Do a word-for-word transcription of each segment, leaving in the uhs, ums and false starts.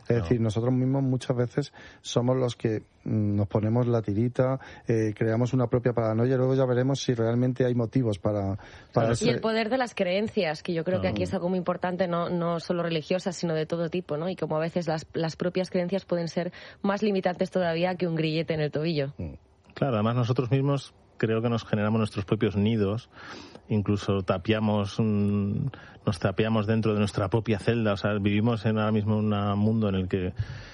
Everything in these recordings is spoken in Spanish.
Es claro. decir, nosotros mismos muchas veces somos los que nos ponemos la tirita, eh, creamos una propia paranoia y luego ya veremos si realmente hay motivos para... para claro. ese... Y el poder de las creencias, que yo creo claro. que aquí es algo muy importante, no, no solo religiosas, sino de todo tipo, ¿no? Y como a veces las, las propias creencias pueden ser más limitantes todavía que un grillete en el tobillo. Claro, además nosotros mismos creo que nos generamos nuestros propios nidos, incluso tapiamos, un, nos tapiamos dentro de nuestra propia celda, o sea, vivimos en ahora mismo en un mundo en el que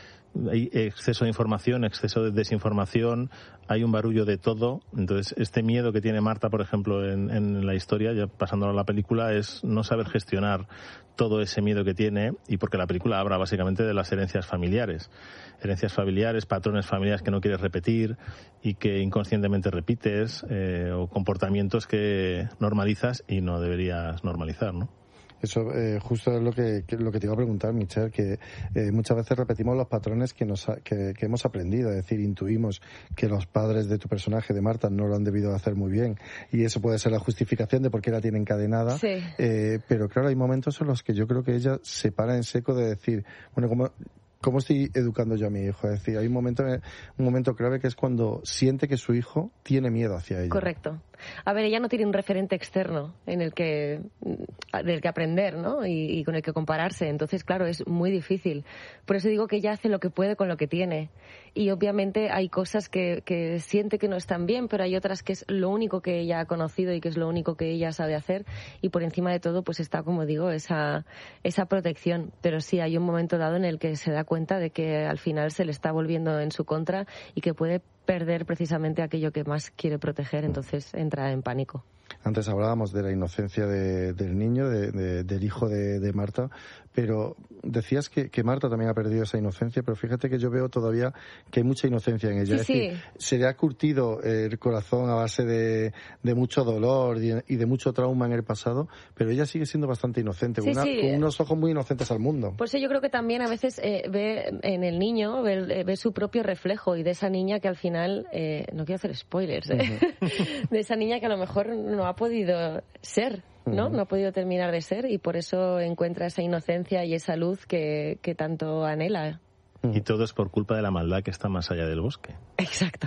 hay exceso de información, exceso de desinformación, hay un barullo de todo. Entonces, este miedo que tiene Marta, por ejemplo, en, en la historia, ya pasándolo a la película, es no saber gestionar todo ese miedo que tiene, y porque la película habla básicamente de las herencias familiares. Herencias familiares, patrones familiares que no quieres repetir y que inconscientemente repites, eh, o comportamientos que normalizas y no deberías normalizar, ¿no? Eso eh, justo es lo que, que lo que te iba a preguntar, Michelle, que eh, muchas veces repetimos los patrones que nos ha, que, que hemos aprendido, es decir, intuimos que los padres de tu personaje, de Marta, no lo han debido hacer muy bien, y eso puede ser la justificación de por qué la tiene encadenada, sí. eh, pero claro, hay momentos en los que yo creo que ella se para en seco de decir, bueno, como... ¿Cómo estoy educando yo a mi hijo? Es decir, hay un momento, un momento clave que es cuando siente que su hijo tiene miedo hacia ella. Correcto. A ver, ella no tiene un referente externo en el que, del que aprender, ¿no? Y, y con el que compararse. Entonces, claro, es muy difícil. Por eso digo que ella hace lo que puede con lo que tiene. Y obviamente hay cosas que, que siente que no están bien, pero hay otras que es lo único que ella ha conocido y que es lo único que ella sabe hacer. Y por encima de todo, pues está, como digo, esa, esa protección. Pero sí, hay un momento dado en el que se da cuenta de que al final se le está volviendo en su contra y que puede perder precisamente aquello que más quiere proteger, entonces entra en pánico. Antes hablábamos de la inocencia de, del niño, de, de, del hijo de, de Marta, pero decías que, que Marta también ha perdido esa inocencia, pero fíjate que yo veo todavía que hay mucha inocencia en ella. Sí, es decir, sí. se le ha curtido el corazón a base de, de mucho dolor y de mucho trauma en el pasado, pero ella sigue siendo bastante inocente, sí, una, sí. con unos ojos muy inocentes al mundo. Por eso yo creo que también a veces eh, ve en el niño, ve, ve su propio reflejo, y de esa niña que al final, eh, no quiero hacer spoilers, ¿eh? Uh-huh. de esa niña que a lo mejor no ha podido ser, ¿no? Uh-huh. No ha podido terminar de ser, y por eso encuentra esa inocencia y esa luz que, que tanto anhela. Y todo es por culpa de la maldad que está más allá del bosque. Exacto.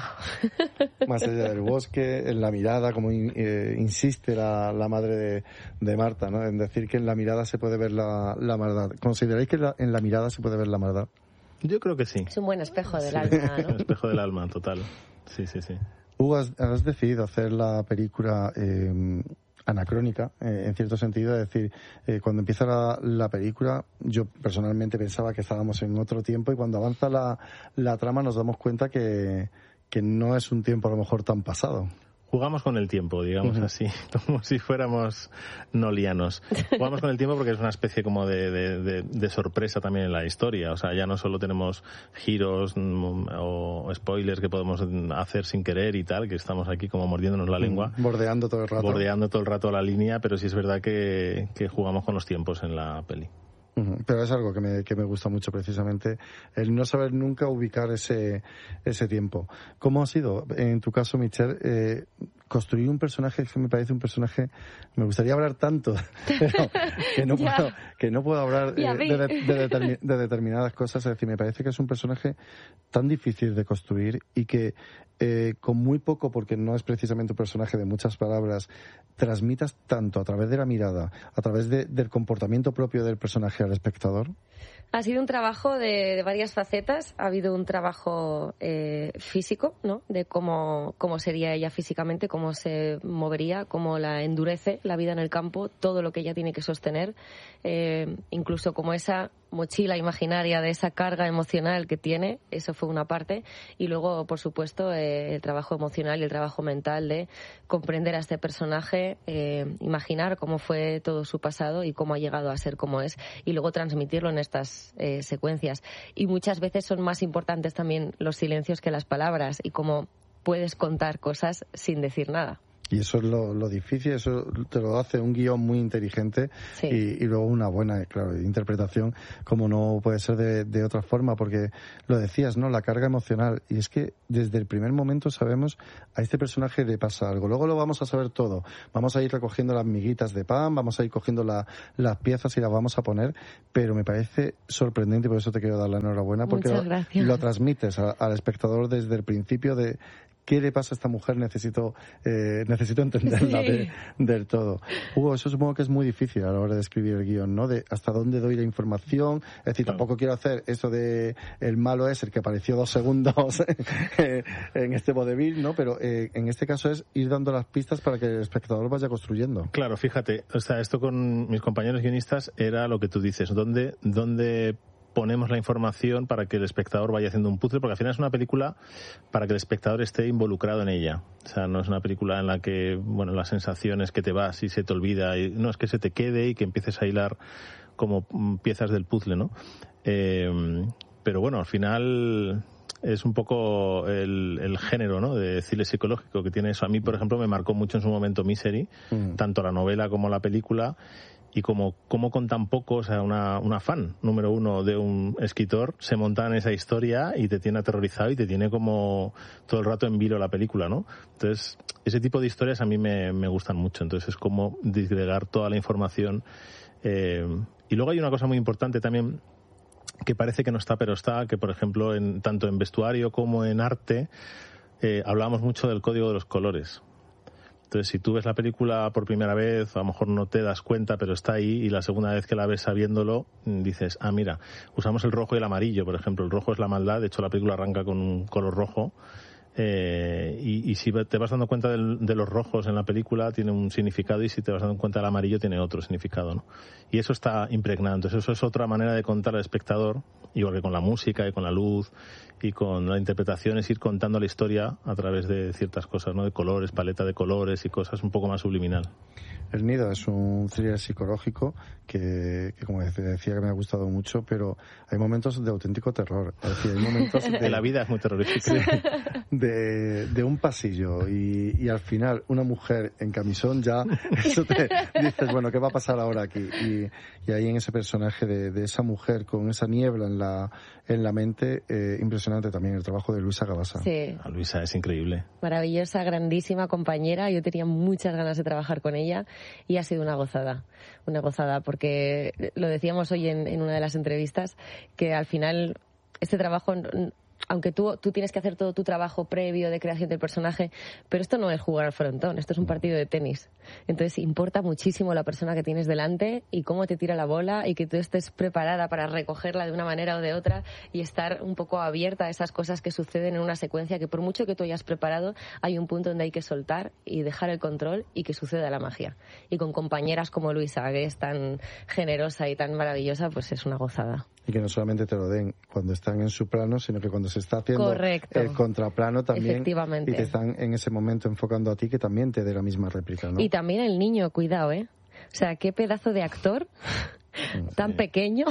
Más allá del bosque, en la mirada, como eh, insiste la, la madre de, de Marta, ¿no? En decir que en la mirada se puede ver la, la maldad. ¿Consideráis que la, en la mirada se puede ver la maldad? Yo creo que sí. Es un buen espejo del sí. alma, ¿no? Un espejo del alma, total. Sí, sí, sí. Hugo, has, has decidido hacer la película eh, anacrónica, eh, en cierto sentido, es decir, eh, cuando empieza la, la película, yo personalmente pensaba que estábamos en otro tiempo, y cuando avanza la, la trama nos damos cuenta que, que no es un tiempo a lo mejor tan pasado. Jugamos con el tiempo, digamos uh-huh. así, como si fuéramos nolianos. Jugamos con el tiempo porque es una especie como de, de, de, de sorpresa también en la historia. O sea, ya no solo tenemos giros mm, o spoilers que podemos hacer sin querer y tal, que estamos aquí como mordiéndonos la lengua. Bordeando todo el rato. Bordeando todo el rato la línea, pero sí es verdad que, que jugamos con los tiempos en la peli. Pero es algo que me, que me gusta mucho, precisamente, el no saber nunca ubicar ese, ese tiempo. ¿Cómo ha sido, en tu caso, Michelle, eh, construir un personaje que me parece un personaje, me gustaría hablar tanto, pero que no puedo, que no puedo hablar eh, de, de, de, determin, de determinadas cosas? Es decir, me parece que es un personaje tan difícil de construir y que eh, con muy poco, porque no es precisamente un personaje de muchas palabras, transmitas tanto a través de la mirada, a través de, del comportamiento propio del personaje al espectador. Ha sido un trabajo de, de varias facetas. Ha habido un trabajo eh, físico, ¿no? De cómo, cómo sería ella físicamente, cómo se movería, cómo la endurece la vida en el campo, todo lo que ella tiene que sostener, eh, incluso como esa mochila imaginaria de esa carga emocional que tiene, eso fue una parte. Y luego, por supuesto, eh, el trabajo emocional y el trabajo mental de comprender a este personaje, eh, imaginar cómo fue todo su pasado y cómo ha llegado a ser como es, y luego transmitirlo en estas eh, secuencias. Y muchas veces son más importantes también los silencios que las palabras, y cómo puedes contar cosas sin decir nada. Y eso es lo, lo difícil, eso te lo hace un guión muy inteligente sí. y, y luego una buena, claro, interpretación, como no puede ser de, de otra forma, porque lo decías, ¿no? La carga emocional. Y es que desde el primer momento sabemos a este personaje le pasa algo. Luego lo vamos a saber todo. Vamos a ir recogiendo las miguitas de pan, vamos a ir cogiendo la, las piezas y las vamos a poner, pero me parece sorprendente, por eso te quiero dar la enhorabuena, porque lo, lo transmites a, al espectador desde el principio de ¿qué le pasa a esta mujer? Necesito eh, necesito entenderla sí. de, del todo. Hugo, eso supongo que es muy difícil a la hora de escribir el guión, ¿no? De hasta dónde doy la información. Es decir, claro. Tampoco quiero hacer eso de el malo es el que apareció dos segundos en este vodevil, ¿no? Pero eh, en este caso es ir dando las pistas para que el espectador vaya construyendo. Claro, fíjate, o sea, esto con mis compañeros guionistas era lo que tú dices. ¿Dónde, dónde ponemos la información para que el espectador vaya haciendo un puzzle? Porque al final es una película para que el espectador esté involucrado en ella. O sea, no es una película en la que, bueno, las sensaciones que te vas y se te olvida, y no, es que se te quede y que empieces a hilar como piezas del puzzle, ¿no? Eh, pero bueno, al final es un poco el, el género, ¿no?, de thriller psicológico que tiene eso. A mí, por ejemplo, me marcó mucho en su momento Misery, mm. tanto la novela como la película. Y como, como con tan poco, o sea, una, una fan número uno de un escritor se monta en esa historia y te tiene aterrorizado y te tiene como todo el rato en vilo la película, ¿no? Entonces, ese tipo de historias a mí me, me gustan mucho. Entonces, es como disgregar toda la información. Eh, y luego hay una cosa muy importante también que parece que no está, pero está, que por ejemplo, en, tanto en vestuario como en arte, eh, hablábamos mucho del código de los colores. Entonces, si tú ves la película por primera vez, a lo mejor no te das cuenta, pero está ahí, y la segunda vez que la ves sabiéndolo, dices, ah, mira, usamos el rojo y el amarillo, por ejemplo. El rojo es la maldad, de hecho la película arranca con un color rojo, eh, y, y si te vas dando cuenta del, de los rojos en la película, tiene un significado, y si te vas dando cuenta del amarillo, tiene otro significado, ¿no? Y eso está impregnado. Entonces, eso es otra manera de contar al espectador, igual que con la música y con la luz y con la interpretación, es ir contando la historia a través de ciertas cosas, ¿no? De colores, paleta de colores y cosas un poco más subliminal. El Nido es un thriller psicológico que, que como decía, que me ha gustado mucho, pero hay momentos de auténtico terror. Es decir, hay momentos de, de la vida es muy terrorífica. De, de un pasillo y, y al final una mujer en camisón, ya eso te dices, bueno, ¿qué va a pasar ahora aquí? Y, y ahí en ese personaje de, de esa mujer con esa niebla en la, en la mente, eh, impresionante también el trabajo de Luisa Gabasa. Sí. A Luisa es increíble. Maravillosa, grandísima compañera. Yo tenía muchas ganas de trabajar con ella y ha sido una gozada, una gozada, porque lo decíamos hoy en, en una de las entrevistas, que al final este trabajo, aunque tú, tú tienes que hacer todo tu trabajo previo de creación del personaje, pero esto no es jugar al frontón, esto es un partido de tenis. Entonces importa muchísimo la persona que tienes delante y cómo te tira la bola, y que tú estés preparada para recogerla de una manera o de otra y estar un poco abierta a esas cosas que suceden en una secuencia, que por mucho que tú hayas preparado, hay un punto donde hay que soltar y dejar el control y que suceda la magia. Y con compañeras como Luisa, que es tan generosa y tan maravillosa, pues es una gozada. Y que no solamente te lo den cuando están en su plano, sino que cuando se está haciendo Correcto. El contraplano también, efectivamente, y te están en ese momento enfocando a ti, que también te dé la misma réplica, ¿no? Y también el niño, cuidado, ¿eh? O sea, qué pedazo de actor, sí. tan pequeño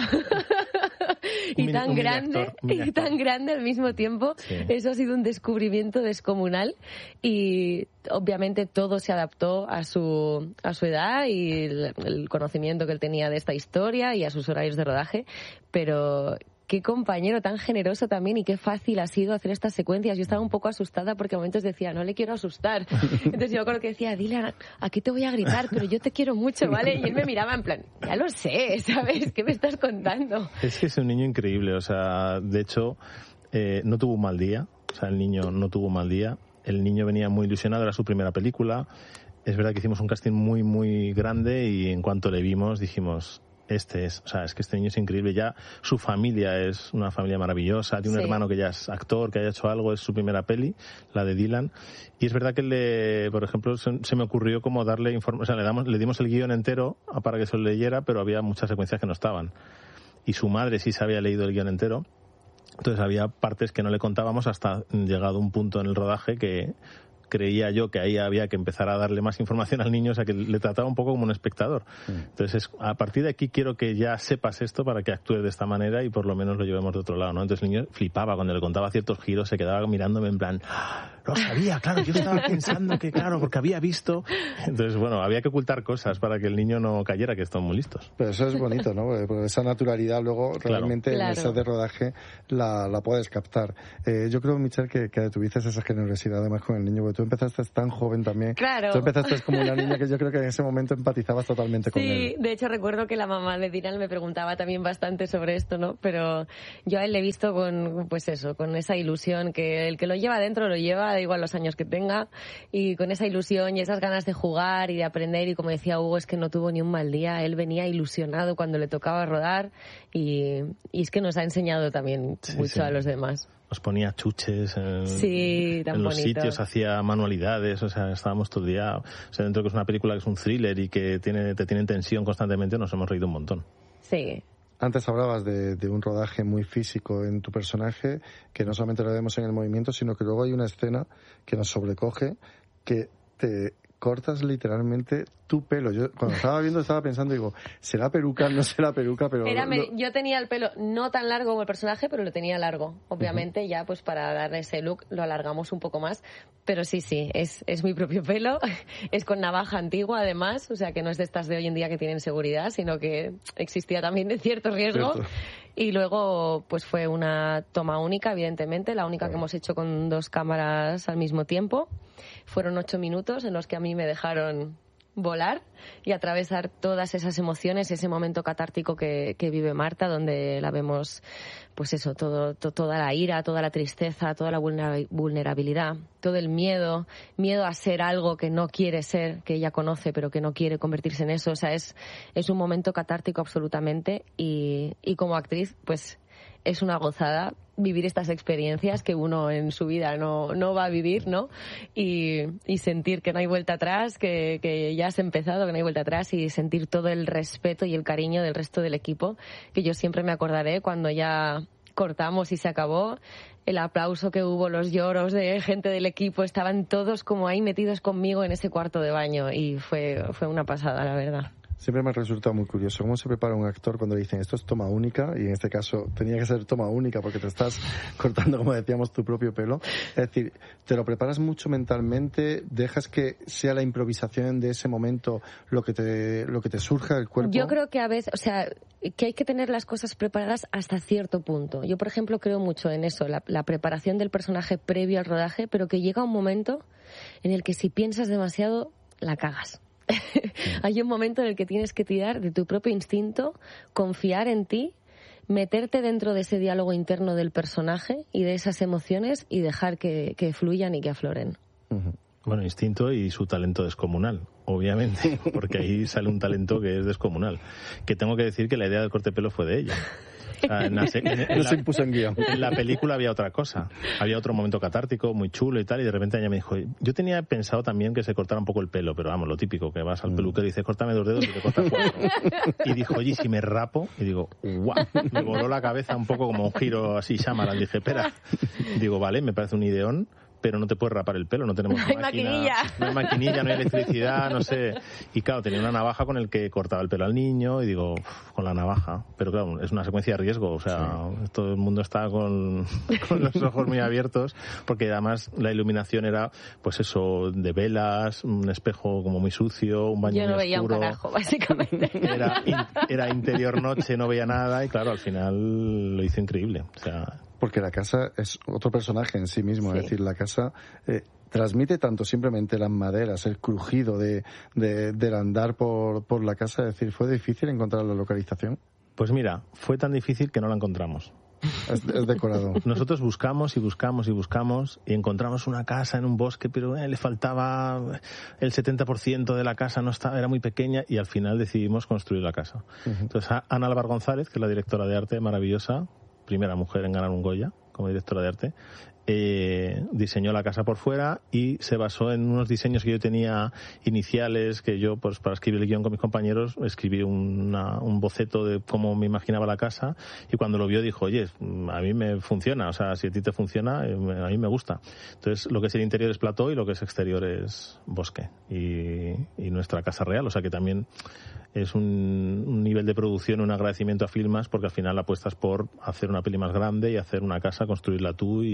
y mini, tan grande actor, y tan grande al mismo tiempo. Sí. Eso ha sido un descubrimiento descomunal, y obviamente todo se adaptó a su a su edad y el, el conocimiento que él tenía de esta historia y a sus horarios de rodaje, pero qué compañero tan generoso también, y qué fácil ha sido hacer estas secuencias. Yo estaba un poco asustada porque a momentos decía, no le quiero asustar. Entonces yo creo que decía, dile, aquí te voy a gritar, pero yo te quiero mucho, ¿vale? Y él me miraba en plan, ya lo sé, ¿sabes? ¿Qué me estás contando? Es que es un niño increíble, o sea, de hecho, eh, no tuvo un mal día, o sea, el niño no tuvo un mal día. El niño venía muy ilusionado, era su primera película. Es verdad que hicimos un casting muy, muy grande, y en cuanto le vimos dijimos, este es, o sea, es que este niño es increíble. Ya su familia es una familia maravillosa, tiene un sí. hermano que ya es actor, que haya hecho algo, es su primera peli, la de Dylan. Y es verdad que le, por ejemplo, se, se me ocurrió como darle información, o sea, le damos, le dimos el guión entero para que se lo leyera, pero había muchas secuencias que no estaban. Y su madre sí se había leído el guión entero. Entonces había partes que no le contábamos hasta llegado un punto en el rodaje que creía yo que ahí había que empezar a darle más información al niño, o sea, que le trataba un poco como un espectador. Mm. Entonces, a partir de aquí quiero que ya sepas esto para que actúes de esta manera y por lo menos lo llevemos de otro lado, ¿no? Entonces el niño flipaba cuando le contaba ciertos giros, se quedaba mirándome en plan, lo sabía, claro, yo estaba pensando que claro, porque había visto. Entonces, bueno, había que ocultar cosas para que el niño no cayera, que están muy listos. Pero eso es bonito, ¿no? Porque esa naturalidad luego claro. realmente claro. en ese de rodaje la, la puedes captar. Eh, yo creo, Michelle, que, que tuviste esa generosidad además con el niño, porque tú empezaste tan joven también. Claro. Tú empezaste como una niña que yo creo que en ese momento empatizabas totalmente con sí, él. Sí, de hecho recuerdo que la mamá de Dylan me preguntaba también bastante sobre esto, ¿no? Pero yo a él le he visto con, pues eso, con esa ilusión que el que lo lleva dentro lo lleva, da igual los años que tenga, y con esa ilusión y esas ganas de jugar y de aprender, y como decía Hugo, es que no tuvo ni un mal día, él venía ilusionado cuando le tocaba rodar, y, y es que nos ha enseñado también sí, mucho sí. a los demás. Nos ponía chuches en, sí, tan en los bonito. sitios, hacía manualidades, o sea, estábamos todo el día, o sea, dentro que es una película que es un thriller y que tiene, te tiene en tensión constantemente, nos hemos reído un montón. Sí. Antes hablabas de, de un rodaje muy físico en tu personaje, que no solamente lo vemos en el movimiento, sino que luego hay una escena que nos sobrecoge, que te cortas literalmente tu pelo. Yo cuando estaba viendo estaba pensando, digo, ¿será peluca? No será peluca, pero... Era, lo... Yo tenía el pelo no tan largo como el personaje, pero lo tenía largo. Obviamente, uh-huh. ya pues para darle ese look lo alargamos un poco más. Pero sí, sí, es, es mi propio pelo. Es con navaja antigua, además. O sea, que no es de estas de hoy en día que tienen seguridad, sino que existía también de cierto riesgo. Cierto. Y luego, pues fue una toma única, evidentemente, la única claro. que hemos hecho con dos cámaras al mismo tiempo. Fueron ocho minutos en los que a mí me dejaron volar y atravesar todas esas emociones, ese momento catártico que, que vive Marta, donde la vemos, pues eso, todo, to, toda la ira, toda la tristeza, toda la vulnerabilidad, todo el miedo, miedo a ser algo que no quiere ser, que ella conoce pero que no quiere convertirse en eso. O sea, es, es un momento catártico absolutamente, y, y como actriz, pues es una gozada vivir estas experiencias que uno en su vida no, no va a vivir, ¿no? Y, y sentir que no hay vuelta atrás, que, que ya has empezado, que no hay vuelta atrás, y sentir todo el respeto y el cariño del resto del equipo, que yo siempre me acordaré cuando ya cortamos y se acabó, el aplauso que hubo, los lloros de gente del equipo, estaban todos como ahí metidos conmigo en ese cuarto de baño, y fue, fue una pasada, la verdad. Siempre me ha resultado muy curioso cómo se prepara un actor cuando le dicen esto es toma única, y en este caso tenía que ser toma única porque te estás cortando, como decíamos, tu propio pelo. Es decir, ¿te lo preparas mucho mentalmente? ¿Dejas que sea la improvisación de ese momento lo que te, lo que te surja del cuerpo? Yo creo que a veces, o sea, que hay que tener las cosas preparadas hasta cierto punto. Yo, por ejemplo, creo mucho en eso, la, la preparación del personaje previo al rodaje, pero que llega un momento en el que si piensas demasiado, la cagas. Hay un momento en el que tienes que tirar de tu propio instinto, confiar en ti, meterte dentro de ese diálogo interno del personaje y de esas emociones, y dejar que, que fluyan y que afloren. Uh-huh. Bueno, instinto y su talento descomunal, obviamente, porque ahí sale un talento que es descomunal. Que tengo que decir que la idea del corte de pelo fue de ella. O sea, en, la, en, en, no se impuso en guión. En la película había otra cosa. Había otro momento catártico, muy chulo y tal, y de repente ella me dijo, yo tenía pensado también que se cortara un poco el pelo, pero vamos, lo típico, que vas al peluquero y dices, córtame dos dedos y te cortas cuatro. Y dijo, oye, si me rapo, y digo, guau, me voló la cabeza un poco como un giro así, Shyamalan. Dije, espera, digo, vale, me parece un ideón, pero no te puedes rapar el pelo, no tenemos no hay máquina, maquinilla. No hay maquinilla, no hay electricidad, no sé. Y claro, tenía una navaja con el que cortaba el pelo al niño, y digo, uff, con la navaja. Pero claro, es una secuencia de riesgo, o sea, sí. Todo el mundo está con, con los ojos muy abiertos, porque además la iluminación era, pues eso, de velas, un espejo como muy sucio, un baño Yo no muy veía oscuro. un carajo, básicamente. Era, era interior noche, no veía nada, y claro, al final lo hizo increíble, o sea... Porque la casa es otro personaje en sí mismo, sí. Es decir, la casa eh, transmite tanto simplemente las maderas, el crujido de, de, del andar por, por la casa. Es decir, ¿fue difícil encontrar la localización? Pues mira, fue tan difícil que no la encontramos. Es, es decorado. Nosotros buscamos y buscamos y buscamos y encontramos una casa en un bosque, pero eh, le faltaba el setenta por ciento de la casa, no estaba, era muy pequeña, y al final decidimos construir la casa. Uh-huh. Entonces, Ana Álvar González, que es la directora de arte, maravillosa, primera mujer en ganar un Goya como directora de arte, eh, diseñó la casa por fuera y se basó en unos diseños que yo tenía iniciales, que yo, pues para escribir el guión con mis compañeros, escribí una, un boceto de cómo me imaginaba la casa, y cuando lo vio dijo, oye, a mí me funciona, o sea, si a ti te funciona, a mí me gusta. Entonces, lo que es el interior es plató y lo que es exterior es bosque, y, y nuestra casa real, o sea que también es un, un nivel de producción, un agradecimiento a Filmas, porque al final apuestas por hacer una peli más grande y hacer una casa, construirla tú y que sea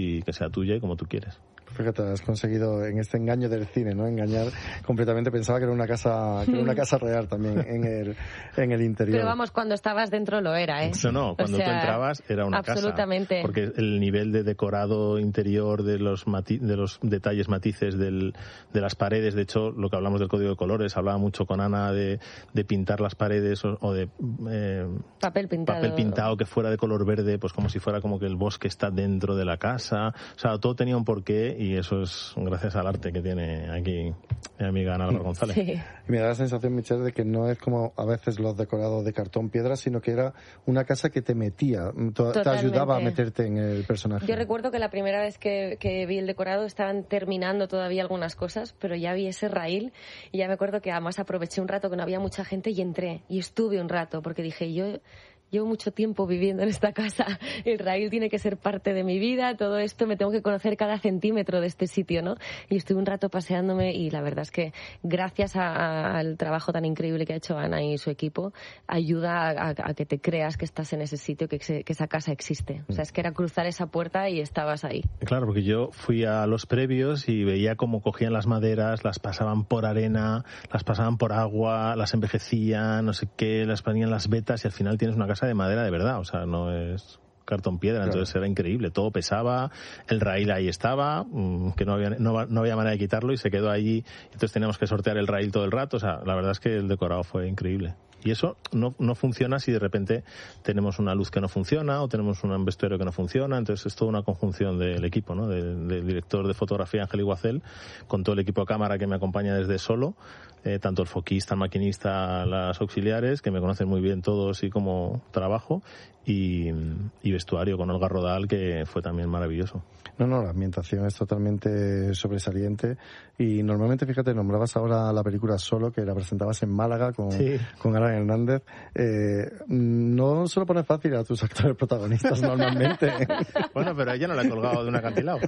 sea tuya y como tú quieres. Fíjate, has conseguido en este engaño del cine, ¿no? Engañar completamente. Pensaba que era una casa, que era una casa real también en el, en el interior. Pero vamos, cuando estabas dentro lo era, ¿eh? Eso no, cuando o sea, tú entrabas era una absolutamente. casa. Porque el nivel de decorado interior, de los mati- de los detalles, matices del, de las paredes, de hecho, lo que hablamos del código de colores, hablaba mucho con Ana de, de pintar las paredes o, o de eh, papel pintado. papel pintado que fuera de color verde, pues como si fuera como que el bosque está dentro de la casa. O sea, todo tenía un porqué. Y eso es gracias al arte que tiene aquí mi amiga Ana Álvaro González. Sí. Y me da la sensación, Michelle, de que no es como a veces los decorados de cartón piedra, sino que era una casa que te metía, te ayudaba a meterte en el personaje. Yo recuerdo que la primera vez que, que vi el decorado estaban terminando todavía algunas cosas, pero ya vi ese raíl y ya me acuerdo que además aproveché un rato que no había mucha gente y entré y estuve un rato porque dije yo... Llevo mucho tiempo viviendo en esta casa, el raíl tiene que ser parte de mi vida, todo esto, me tengo que conocer cada centímetro de este sitio, ¿no? Y estuve un rato paseándome y la verdad es que gracias a, a, al trabajo tan increíble que ha hecho Ana y su equipo, ayuda a, a, a que te creas que estás en ese sitio, que, que esa casa existe. O sea, es que era cruzar esa puerta y estabas ahí. Claro, porque yo fui a los previos y veía cómo cogían las maderas, las pasaban por arena, las pasaban por agua, las envejecían, no sé qué, las ponían las vetas y al final tienes una casa de madera de verdad, o sea, no es cartón piedra, claro. Entonces era increíble, todo pesaba, el raíl ahí estaba, que no había, no, no había manera de quitarlo y se quedó allí, entonces teníamos que sortear el raíl todo el rato, o sea, la verdad es que el decorado fue increíble. Y eso no, no funciona si de repente tenemos una luz que no funciona o tenemos un vestuario que no funciona. Entonces es toda una conjunción del equipo, ¿no? Del, del director de fotografía Ángel Iguacel, con todo el equipo de cámara que me acompaña desde Solo, eh, tanto el foquista, el maquinista, las auxiliares, que me conocen muy bien todos y cómo trabajo, y, y vestuario con Olga Rodal, que fue también maravilloso. No, no, la ambientación es totalmente sobresaliente y normalmente, fíjate, nombrabas ahora la película Solo, que la presentabas en Málaga con, sí. con Ana Hernández. Eh, no se lo pones fácil a tus actores protagonistas normalmente. Bueno, pero a ella no la he colgado de un acantilado.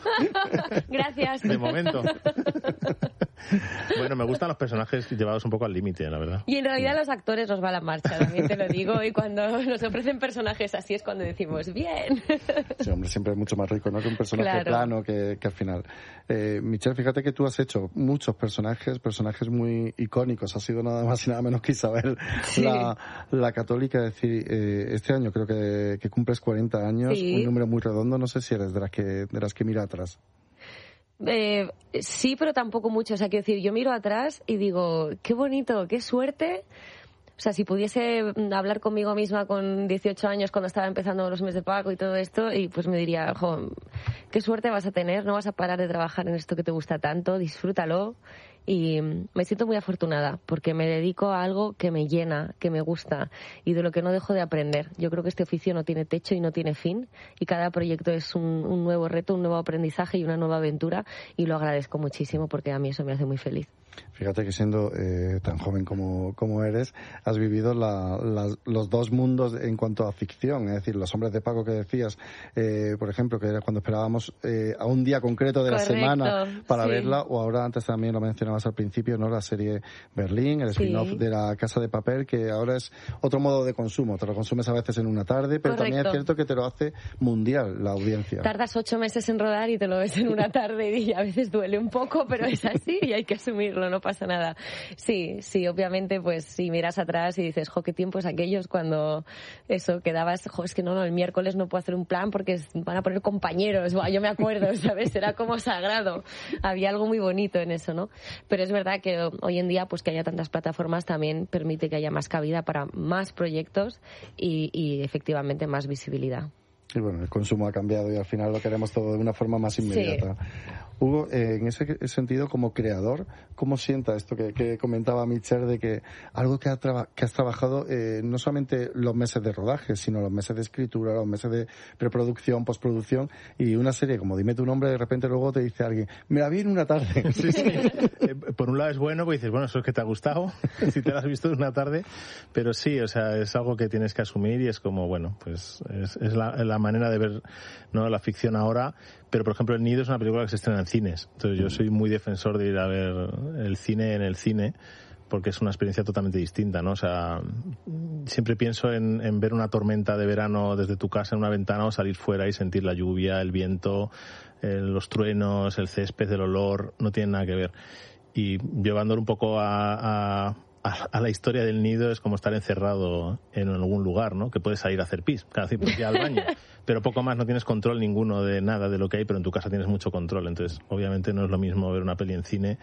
Gracias. De momento. Bueno, me gustan los personajes llevados un poco al límite, la verdad. Y en realidad los actores nos va a la marcha, también te lo digo, y cuando nos ofrecen personajes así es cuando decimos, bien. Sí, hombre, siempre es mucho más rico, ¿no? Que un personaje claro. plano que, que al final. Eh, Michelle, fíjate que tú has hecho muchos personajes, personajes muy icónicos. Has sido nada más y nada menos que Isabel, sí. la, la católica. Es decir, eh, este año creo que, que cumples cuarenta años, sí. un número muy redondo. No sé si eres de las que, de las que mira atrás. Eh, sí, pero tampoco mucho. O sea, quiero decir, yo miro atrás y digo, qué bonito, qué suerte. O sea, si pudiese hablar conmigo misma con dieciocho años cuando estaba empezando los meses de pago y todo esto, y pues me diría, jo, qué suerte vas a tener, no vas a parar de trabajar en esto que te gusta tanto, disfrútalo. Y me siento muy afortunada porque me dedico a algo que me llena, que me gusta y de lo que no dejo de aprender. Yo creo que este oficio no tiene techo y no tiene fin y cada proyecto es un, un nuevo reto, un nuevo aprendizaje y una nueva aventura y lo agradezco muchísimo porque a mí eso me hace muy feliz. Fíjate que siendo eh, tan joven como, como eres, has vivido la, la, los dos mundos en cuanto a ficción, es decir, Los hombres de Paco que decías, eh, por ejemplo, que era cuando esperábamos eh, a un día concreto de Correcto, la semana para sí. verla, o ahora antes también lo mencionabas al principio, ¿no? La serie Berlín, el sí. spin-off de La Casa de Papel, que ahora es otro modo de consumo, te lo consumes a veces en una tarde, pero Correcto. También es cierto que te lo hace mundial la audiencia. Tardas ocho meses en rodar y te lo ves en una tarde y a veces duele un poco, pero es así y hay que asumirlo, no pasa nada. Sí, sí, obviamente, pues si miras atrás y dices, jo, qué tiempos aquellos cuando eso, quedabas, jo, es que no, no, el miércoles no puedo hacer un plan porque van a poner compañeros, buah, yo me acuerdo, ¿sabes? Era como sagrado. Había algo muy bonito en eso, ¿no? Pero es verdad que hoy en día, pues que haya tantas plataformas también permite que haya más cabida para más proyectos y, y efectivamente más visibilidad. Y bueno, el consumo ha cambiado y al final lo queremos todo de una forma más inmediata. Sí. Hugo, eh, en ese sentido, como creador, ¿cómo sienta esto que, que comentaba Michelle de que algo que, ha traba, que has trabajado eh, no solamente los meses de rodaje, sino los meses de escritura, los meses de preproducción, postproducción, y una serie como Dime tu nombre, de repente luego te dice alguien, me la vi en una tarde. Sí, sí. eh, por un lado es bueno, porque dices, bueno, eso es que te ha gustado, si te la has visto en una tarde, pero sí, o sea, es algo que tienes que asumir y es como, bueno, pues es, es la, la manera de ver, ¿no?, la ficción ahora. Pero, por ejemplo, El Nido es una película que se estrena en cines. Entonces, yo soy muy defensor de ir a ver el cine en el cine, porque es una experiencia totalmente distinta, ¿no? O sea, siempre pienso en, en ver una tormenta de verano desde tu casa en una ventana o salir fuera y sentir la lluvia, el viento, eh, los truenos, el césped, el olor, no tiene nada que ver. Y llevándolo un poco a, a, a la historia del nido, es como estar encerrado en algún lugar, ¿no? Que puedes salir a hacer pis, cada vez que al baño, pero poco más, no tienes control ninguno de nada de lo que hay, pero en tu casa tienes mucho control. Entonces, obviamente no es lo mismo ver una peli en cine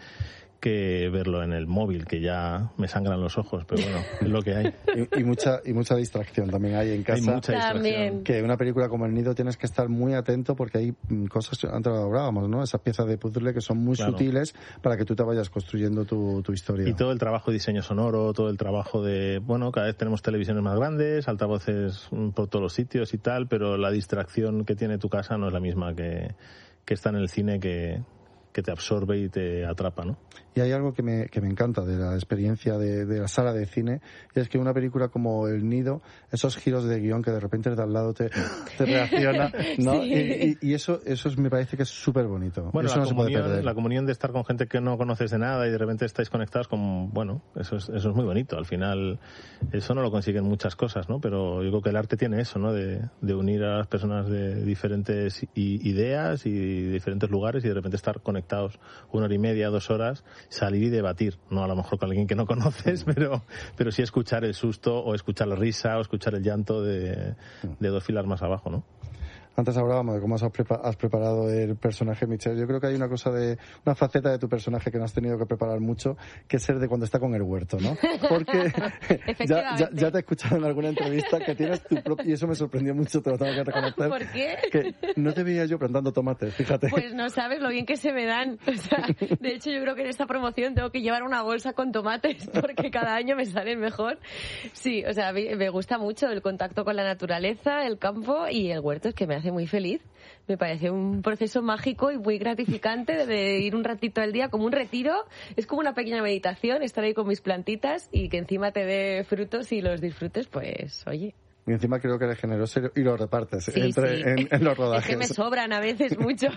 que verlo en el móvil, que ya me sangran los ojos, pero bueno, es lo que hay. Y, y mucha y mucha distracción también hay en casa. Hay mucha distracción. También. Que una película como El Nido tienes que estar muy atento porque hay cosas, antes lo hablábamos, ¿no? Esas piezas de puzzle que son muy Claro. sutiles para que tú te vayas construyendo tu, tu historia. Y todo el trabajo de diseño sonoro, todo el trabajo de, bueno, cada vez tenemos televisiones más grandes, altavoces por todos los sitios y tal, pero la distracción que tiene tu casa no es la misma que, que está en el cine, que, que te absorbe y te atrapa, ¿no? Y hay algo que me, que me encanta de la experiencia de, de la sala de cine, y es que una película como El Nido, esos giros de guión que de repente de al lado te, te reacciona, ¿no? Sí. Y, y, y eso eso es, me parece que es súper bonito. Bueno, eso la, no se puede comunión, perder. la comunión de estar con gente que no conoces de nada y de repente estáis conectados con, bueno, eso es, eso es muy bonito. Al final, eso no lo consiguen muchas cosas, ¿no? Pero yo creo que el arte tiene eso, ¿no? De, de unir a las personas de diferentes i- ideas y diferentes lugares y de repente estar conectados una hora y media, dos horas, salir y debatir. No a lo mejor con alguien que no conoces, pero, pero sí escuchar el susto o escuchar la risa o escuchar el llanto de, de dos filas más abajo, ¿no? Antes hablábamos de cómo has, prepa- has preparado el personaje, Michelle. Yo creo que hay una cosa de, una faceta de tu personaje que no has tenido que preparar mucho, que es ser de cuando está con el huerto, ¿no? Porque ya, ya, ya te he escuchado en alguna entrevista que tienes tu propio, y eso me sorprendió mucho, te lo tengo que reconocer. ¿Por qué? Que no te veía yo plantando tomates, fíjate. Pues no sabes lo bien que se me dan. O sea, de hecho, yo creo que en esta promoción tengo que llevar una bolsa con tomates porque cada año me salen mejor. Sí, o sea, a mí me gusta mucho el contacto con la naturaleza, el campo y el huerto, es que me hace muy feliz. Me parece un proceso mágico y muy gratificante de ir un ratito al día como un retiro. Es como una pequeña meditación, estar ahí con mis plantitas y que encima te dé frutos y los disfrutes, pues oye. Y encima creo que eres generoso y lo repartes Sí, entre, sí. En, en los rodajes. Es que me sobran a veces muchos.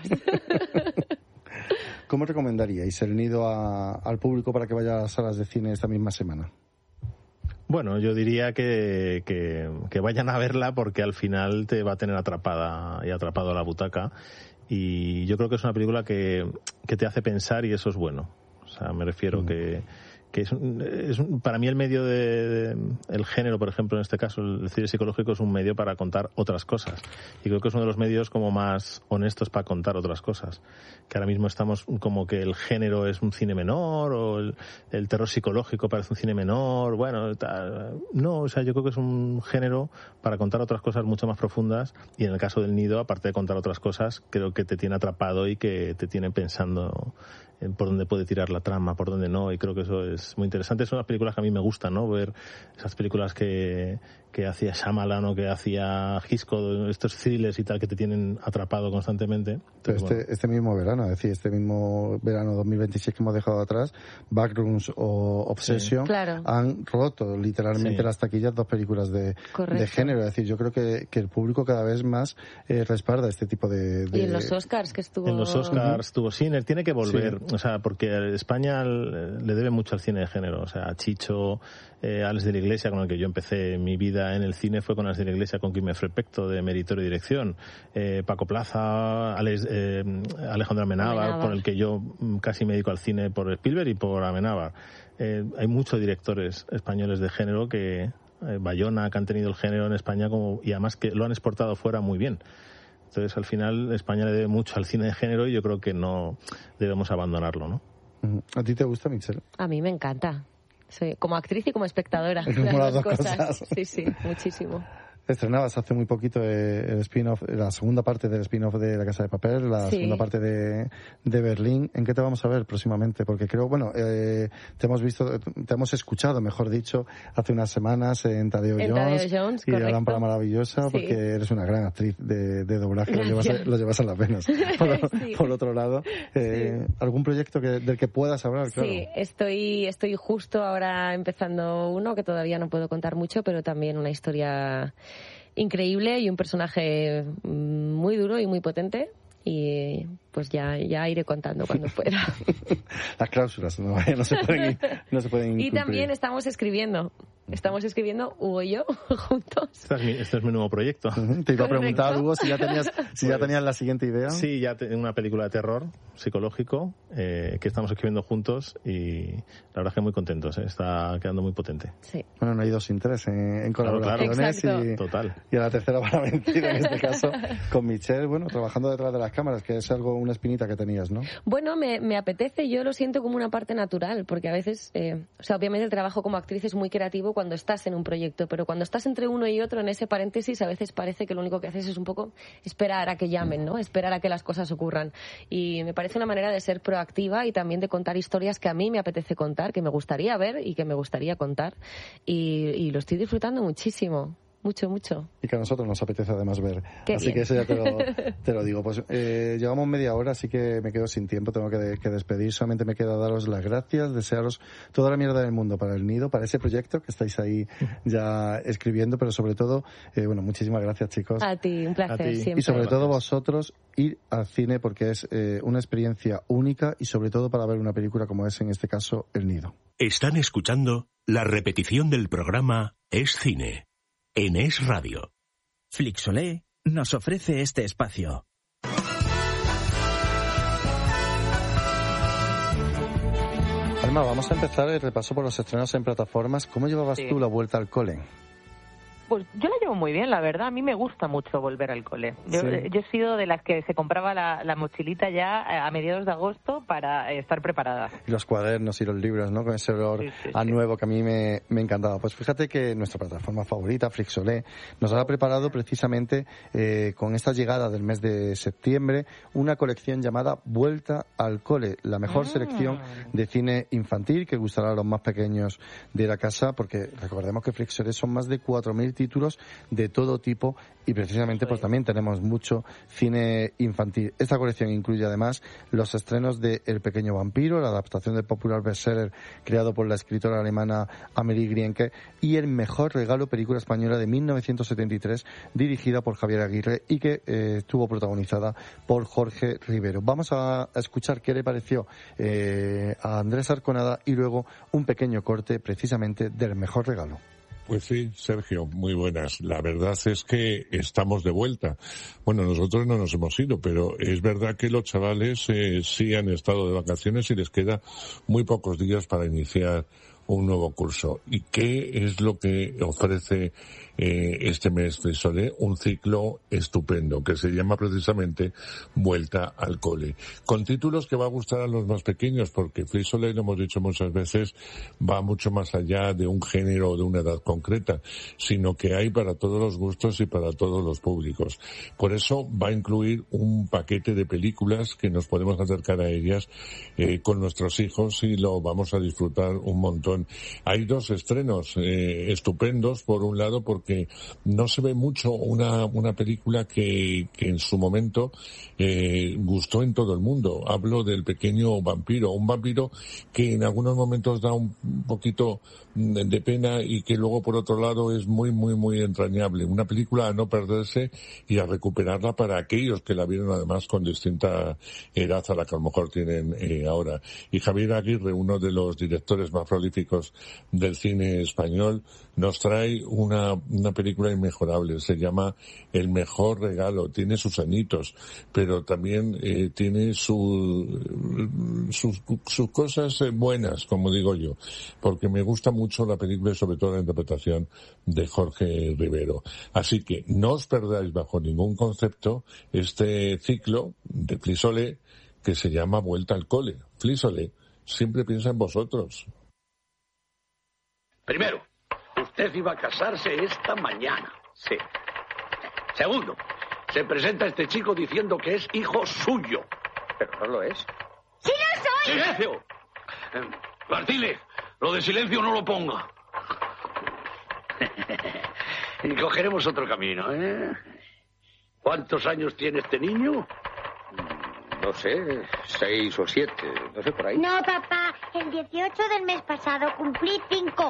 ¿Cómo recomendaríais El Nido a, al público para que vaya a las salas de cine esta misma semana? Bueno, yo diría que, que, que vayan a verla porque al final te va a tener atrapada y atrapado a la butaca. Y yo creo que es una película que, que te hace pensar y eso es bueno. O sea, me refiero mm. que, que es, un, es un, para mí el medio de, de el género, por ejemplo, en este caso el cine psicológico es un medio para contar otras cosas y creo que es uno de los medios como más honestos para contar otras cosas, que ahora mismo estamos como que el género es un cine menor o el, el terror psicológico parece un cine menor, bueno, tal. No, o sea, yo creo que es un género para contar otras cosas mucho más profundas y en el caso del Nido, aparte de contar otras cosas, creo que te tiene atrapado y que te tiene pensando por dónde puede tirar la trama, por dónde no, y creo que eso es muy interesante. Son las películas que a mí me gustan, ¿no? Ver esas películas que, que hacía Shyamalan o que hacía Hitchcock, estos thrillers y tal que te tienen atrapado constantemente. Entonces, este, bueno. este mismo verano, es decir, este mismo verano dos mil veintiséis que hemos dejado atrás, Backrooms o Obsession, sí, claro. han roto literalmente sí. las taquillas dos películas de, de género. Es decir, yo creo que, que el público cada vez más eh, respalda este tipo de, de... Y en los Oscars que estuvo... En los Oscars uh-huh. estuvo Sinner, tiene que volver, sí. o sea, porque España le debe mucho al cine de género, o sea, Chicho, eh, Alex de la Iglesia, con el que yo empecé mi vida en el cine, fue con Alex de la Iglesia, con quien me Frepecto, de Meritorio y Dirección, eh, Paco Plaza, Alex, eh, Alejandro Amenábar, Amenábar, con el que yo casi me dedico al cine por Spielberg y por Amenábar. Eh, hay muchos directores españoles de género que, eh, Bayona, que han tenido el género en España como, y además que lo han exportado fuera muy bien. Entonces, al final, España le debe mucho al cine de género y yo creo que no debemos abandonarlo, ¿no? ¿A ti te gusta, Michelle? A mí me encanta. Soy como actriz y como espectadora. Como las, las dos dos cosas. cosas. Sí, sí, muchísimo. Estrenabas hace muy poquito el spin-off, la segunda parte del spin-off de La Casa de Papel, la sí. segunda parte de, de Berlín. ¿En qué te vamos a ver próximamente? Porque creo, bueno, eh, te hemos visto, te hemos escuchado, mejor dicho, hace unas semanas en Tadeo en Jones, Tadeo Jones y correcto. La Lámpara Maravillosa, sí. porque eres una gran actriz de, de doblaje, lo llevas, lo llevas en las venas. Por, sí. por otro lado, eh, sí. ¿algún proyecto que, del que puedas hablar? Claro. Sí, estoy, estoy justo ahora empezando uno que todavía no puedo contar mucho, pero también una historia increíble y un personaje muy duro y muy potente y pues ya, ya iré contando cuando pueda. Las cláusulas no, no se pueden, no se pueden Y cumplir. también estamos escribiendo. Estamos escribiendo, Hugo y yo, juntos. Este es mi, este es mi nuevo proyecto. Uh-huh. Te iba a preguntar, Correcto. Hugo, si ya tenías, si ya Pues, tenías la siguiente idea. Sí, ya tengo una película de terror psicológico eh, que estamos escribiendo juntos y la verdad es que muy contentos, ¿eh? Está quedando muy potente. Sí. Bueno, no hay dos sin tres en, en Claro, claro. colaboraciones Exacto. y, Total. y a la tercera para mentir, en este caso, con Michelle, bueno, trabajando detrás de las cámaras, que es algo, una espinita que tenías, ¿no? Bueno, me, me apetece, yo lo siento como una parte natural, porque a veces, eh, o sea, obviamente el trabajo como actriz es muy creativo cuando estás en un proyecto, pero cuando estás entre uno y otro, en ese paréntesis, a veces parece que lo único que haces es un poco esperar a que llamen, ¿no? Esperar a que las cosas ocurran. Y me parece una manera de ser proactiva y también de contar historias que a mí me apetece contar, que me gustaría ver y que me gustaría contar. Y, y lo estoy disfrutando muchísimo. Mucho, mucho. Y que a nosotros nos apetece además ver. Qué así bien. que eso ya te lo, te lo digo. Pues eh, llevamos media hora, así que me quedo sin tiempo, tengo que, de, que despedir. Solamente me queda daros las gracias, desearos toda la mierda del mundo para el Nido, para ese proyecto que estáis ahí ya escribiendo, pero sobre todo, eh, bueno, muchísimas gracias, chicos. A ti, un placer A ti. siempre. Y sobre Gracias. todo vosotros, ir al cine porque es eh, una experiencia única y sobre todo para ver una película como es en este caso El Nido. Están escuchando la repetición del programa Es Cine en Es Radio. Flixolé nos ofrece este espacio. Alma, vamos a empezar el repaso por los estrenos en plataformas. ¿Cómo llevabas Sí. tú la vuelta al cole? Pues yo la llevo muy bien, la verdad. A mí me gusta mucho volver al cole. Yo, Sí. yo he sido de las que se compraba la, la mochilita ya a mediados de agosto para eh, estar preparada. Y los cuadernos y los libros, ¿no? Con ese olor Sí, sí, a sí. nuevo que a mí me, me encantaba. Pues fíjate que nuestra plataforma favorita, Flixolé, nos ha preparado precisamente eh, con esta llegada del mes de septiembre una colección llamada Vuelta al Cole, la mejor Mm. selección de cine infantil que gustará a los más pequeños de la casa, porque recordemos que Flixolé son más de cuatro mil títulos de todo tipo y precisamente pues también tenemos mucho cine infantil. Esta colección incluye además los estrenos de El pequeño vampiro, la adaptación del popular bestseller creado por la escritora alemana Amélie Grienke, y El mejor regalo, película española de mil novecientos setenta y tres dirigida por Javier Aguirre y que eh, estuvo protagonizada por Jorge Rivero. Vamos a, a escuchar qué le pareció eh, a Andrés Arconada y luego un pequeño corte precisamente del mejor regalo. Pues sí, Sergio, muy buenas. La verdad es que estamos de vuelta. Bueno, nosotros no nos hemos ido, pero es verdad que los chavales eh, sí han estado de vacaciones y les queda muy pocos días para iniciar un nuevo curso. ¿Y qué es lo que ofrece eh, este mes Flixolé? Un ciclo estupendo que se llama precisamente Vuelta al Cole, con títulos que va a gustar a los más pequeños, porque Flixolé, lo hemos dicho muchas veces, va mucho más allá de un género o de una edad concreta, sino que hay para todos los gustos y para todos los públicos. Por eso va a incluir un paquete de películas que nos podemos acercar a ellas eh, con nuestros hijos y lo vamos a disfrutar un montón. Hay dos estrenos eh, estupendos, por un lado, porque no se ve mucho una, una película que, que en su momento eh, gustó en todo el mundo. Hablo del pequeño vampiro, un vampiro que en algunos momentos da un poquito de pena y que luego, por otro lado, es muy, muy, muy entrañable. Una película a no perderse y a recuperarla para aquellos que la vieron además con distinta edad a la que a lo mejor tienen eh, ahora. Y Javier Aguirre, uno de los directores más prolíficos del cine español, nos trae una, una película inmejorable. Se llama El mejor regalo. Tiene sus añitos, pero también eh, tiene su, sus, sus cosas buenas, como digo yo, porque me gusta mucho la película y sobre todo la interpretación de Jorge Rivero. Así que no os perdáis bajo ningún concepto este ciclo de Flixolé que se llama Vuelta al Cole. Flixolé siempre piensa en vosotros. Primero, usted iba a casarse esta mañana. Sí. Segundo, se presenta este chico diciendo que es hijo suyo. Pero no lo es. ¡Sí lo soy! ¡Silencio! Eh, Martínez, lo de silencio no lo ponga. Y cogeremos otro camino, ¿eh? ¿Cuántos años tiene este niño? No sé, seis o siete, no sé, por ahí. No, papá, el dieciocho del mes pasado cumplí cinco.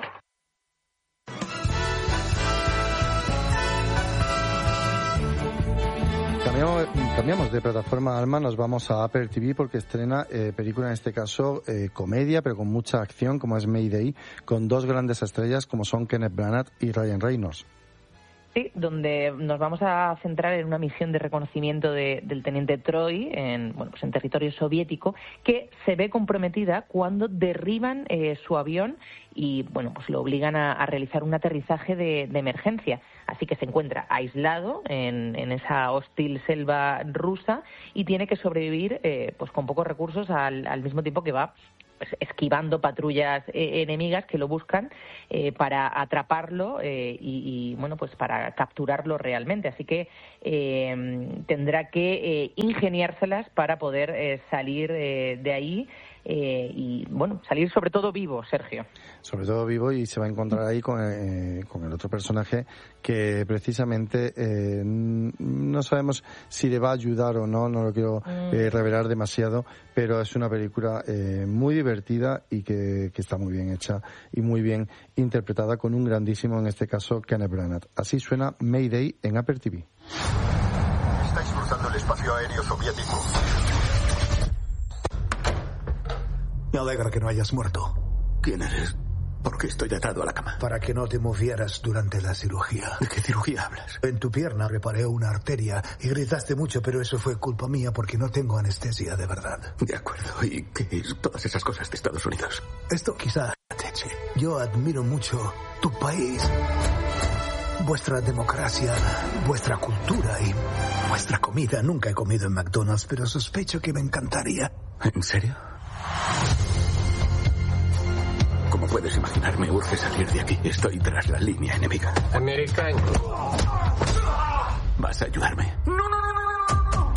cambiamos, cambiamos de plataforma, Alma, nos vamos a Apple T V porque estrena eh, película, en este caso eh, comedia, pero con mucha acción, como es Mayday, con dos grandes estrellas como son Kenneth Branagh y Ryan Reynolds. Sí, donde nos vamos a centrar en una misión de reconocimiento de, del teniente Troy en, bueno, pues en territorio soviético, que se ve comprometida cuando derriban eh, su avión y bueno, pues lo obligan a, a realizar un aterrizaje de, de emergencia. Así que se encuentra aislado en, en esa hostil selva rusa y tiene que sobrevivir eh, pues con pocos recursos al, al mismo tiempo que va esquivando patrullas eh, enemigas que lo buscan eh, para atraparlo eh, y, y, bueno, pues para capturarlo realmente. Así que eh, tendrá que eh, ingeniárselas para poder eh, salir eh, de ahí eh, y, bueno, salir sobre todo vivo, Sergio. Sobre todo vivo, y se va a encontrar ahí con, eh, con el otro personaje que precisamente eh, no sabemos si le va a ayudar o no, no lo quiero eh, revelar demasiado, pero es una película eh, muy divertida y que, que está muy bien hecha y muy bien interpretada con un grandísimo, en este caso, Kenneth Branagh. Así suena Mayday en Apple T V. Estáis cruzando el espacio aéreo soviético. Me alegra que no hayas muerto. ¿Quién eres? ¿Por qué estoy atado a la cama? Para que no te movieras durante la cirugía. ¿De qué cirugía hablas? En tu pierna reparé una arteria y gritaste mucho, pero eso fue culpa mía porque no tengo anestesia de verdad. De acuerdo. ¿Y qué es todas esas cosas de Estados Unidos? Esto quizá te eche. Yo admiro mucho tu país, vuestra democracia, vuestra cultura y vuestra comida. Nunca he comido en McDonald's, pero sospecho que me encantaría. ¿En serio? Como puedes imaginar, me urge salir de aquí. Estoy tras la línea enemiga. Americano. ¿Vas a ayudarme? No, no, no, no, no, no.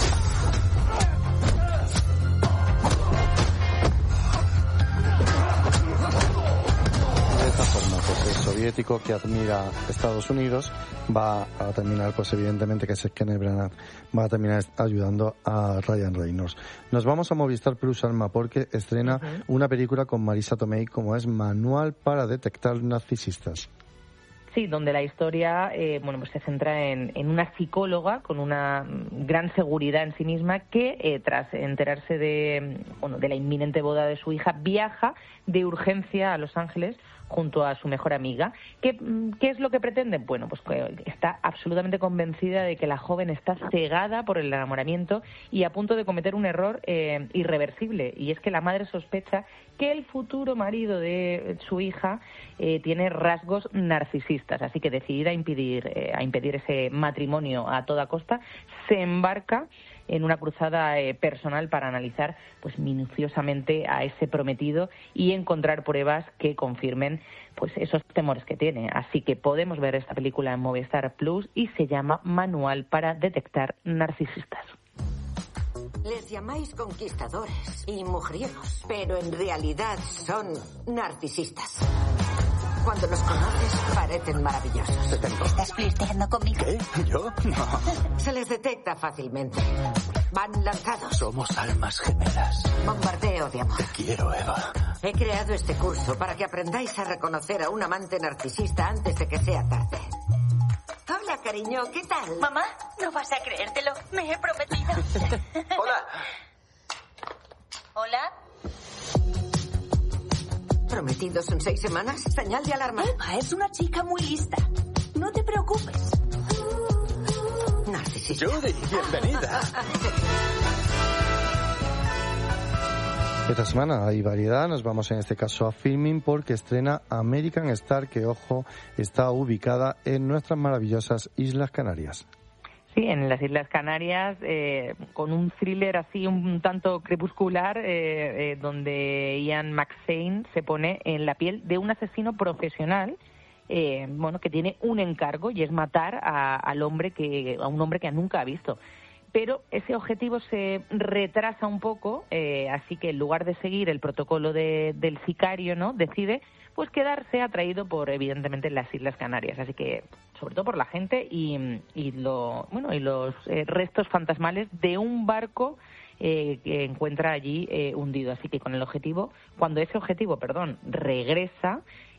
De esta forma, pues el soviético que admira a Estados Unidos va a terminar, pues evidentemente que es Kenneth Branagh, va a terminar ayudando a Ryan Reynolds. Nos vamos a Movistar Plus, Alma, porque estrena uh-huh. una película con Marisa Tomei como es Manual para detectar narcisistas. Sí, donde la historia eh, bueno, pues se centra en, en una psicóloga con una gran seguridad en sí misma que, eh, tras enterarse de, bueno, de la inminente boda de su hija, viaja de urgencia a Los Ángeles junto a su mejor amiga. ¿Qué, qué es lo que pretende? Bueno, pues que está absolutamente convencida de que la joven está cegada por el enamoramiento y a punto de cometer un error eh, irreversible. Y es que la madre sospecha que el futuro marido de su hija eh, tiene rasgos narcisistas. Así que, decidida a impedir, eh, a impedir ese matrimonio a toda costa, se embarca en una cruzada eh, personal para analizar pues minuciosamente a ese prometido y encontrar pruebas que confirmen pues esos temores que tiene. Así que podemos ver esta película en Movistar Plus y se llama Manual para detectar narcisistas. Les llamáis conquistadores y mujeriegos, pero en realidad son narcisistas. Cuando los conoces, parecen maravillosos. Te tengo. ¿Estás flirteando conmigo? ¿Qué? ¿Yo? No. Se les detecta fácilmente. Van lanzados. Somos almas gemelas. Bombardeo de amor. Te quiero, Eva. He creado este curso para que aprendáis a reconocer a un amante narcisista antes de que sea tarde. Hola, cariño, ¿qué tal? Mamá, no vas a creértelo. Me he prometido. Hola. Hola. ¿Prometidos en seis semanas? Señal de alarma. Eva es una chica muy lista. No te preocupes. Narcisista. Judy, bienvenida. Esta semana hay variedad, nos vamos en este caso a Filmin porque estrena American Star, que, ojo, está ubicada en nuestras maravillosas Islas Canarias. Sí, en las Islas Canarias, eh, con un thriller así un tanto crepuscular, eh, eh, donde Ian McShane se pone en la piel de un asesino profesional, eh, bueno, que tiene un encargo y es matar a, al hombre que, a un hombre que nunca ha visto. Pero ese objetivo se retrasa un poco, eh, así que en lugar de seguir el protocolo de, del sicario, ¿no?, decide pues quedarse atraído por, evidentemente, las Islas Canarias. Así que, sobre todo por la gente y, y, lo, bueno, y los eh, restos fantasmales de un barco eh, que encuentra allí eh, hundido. Así que con el objetivo, cuando ese objetivo, perdón, regresa,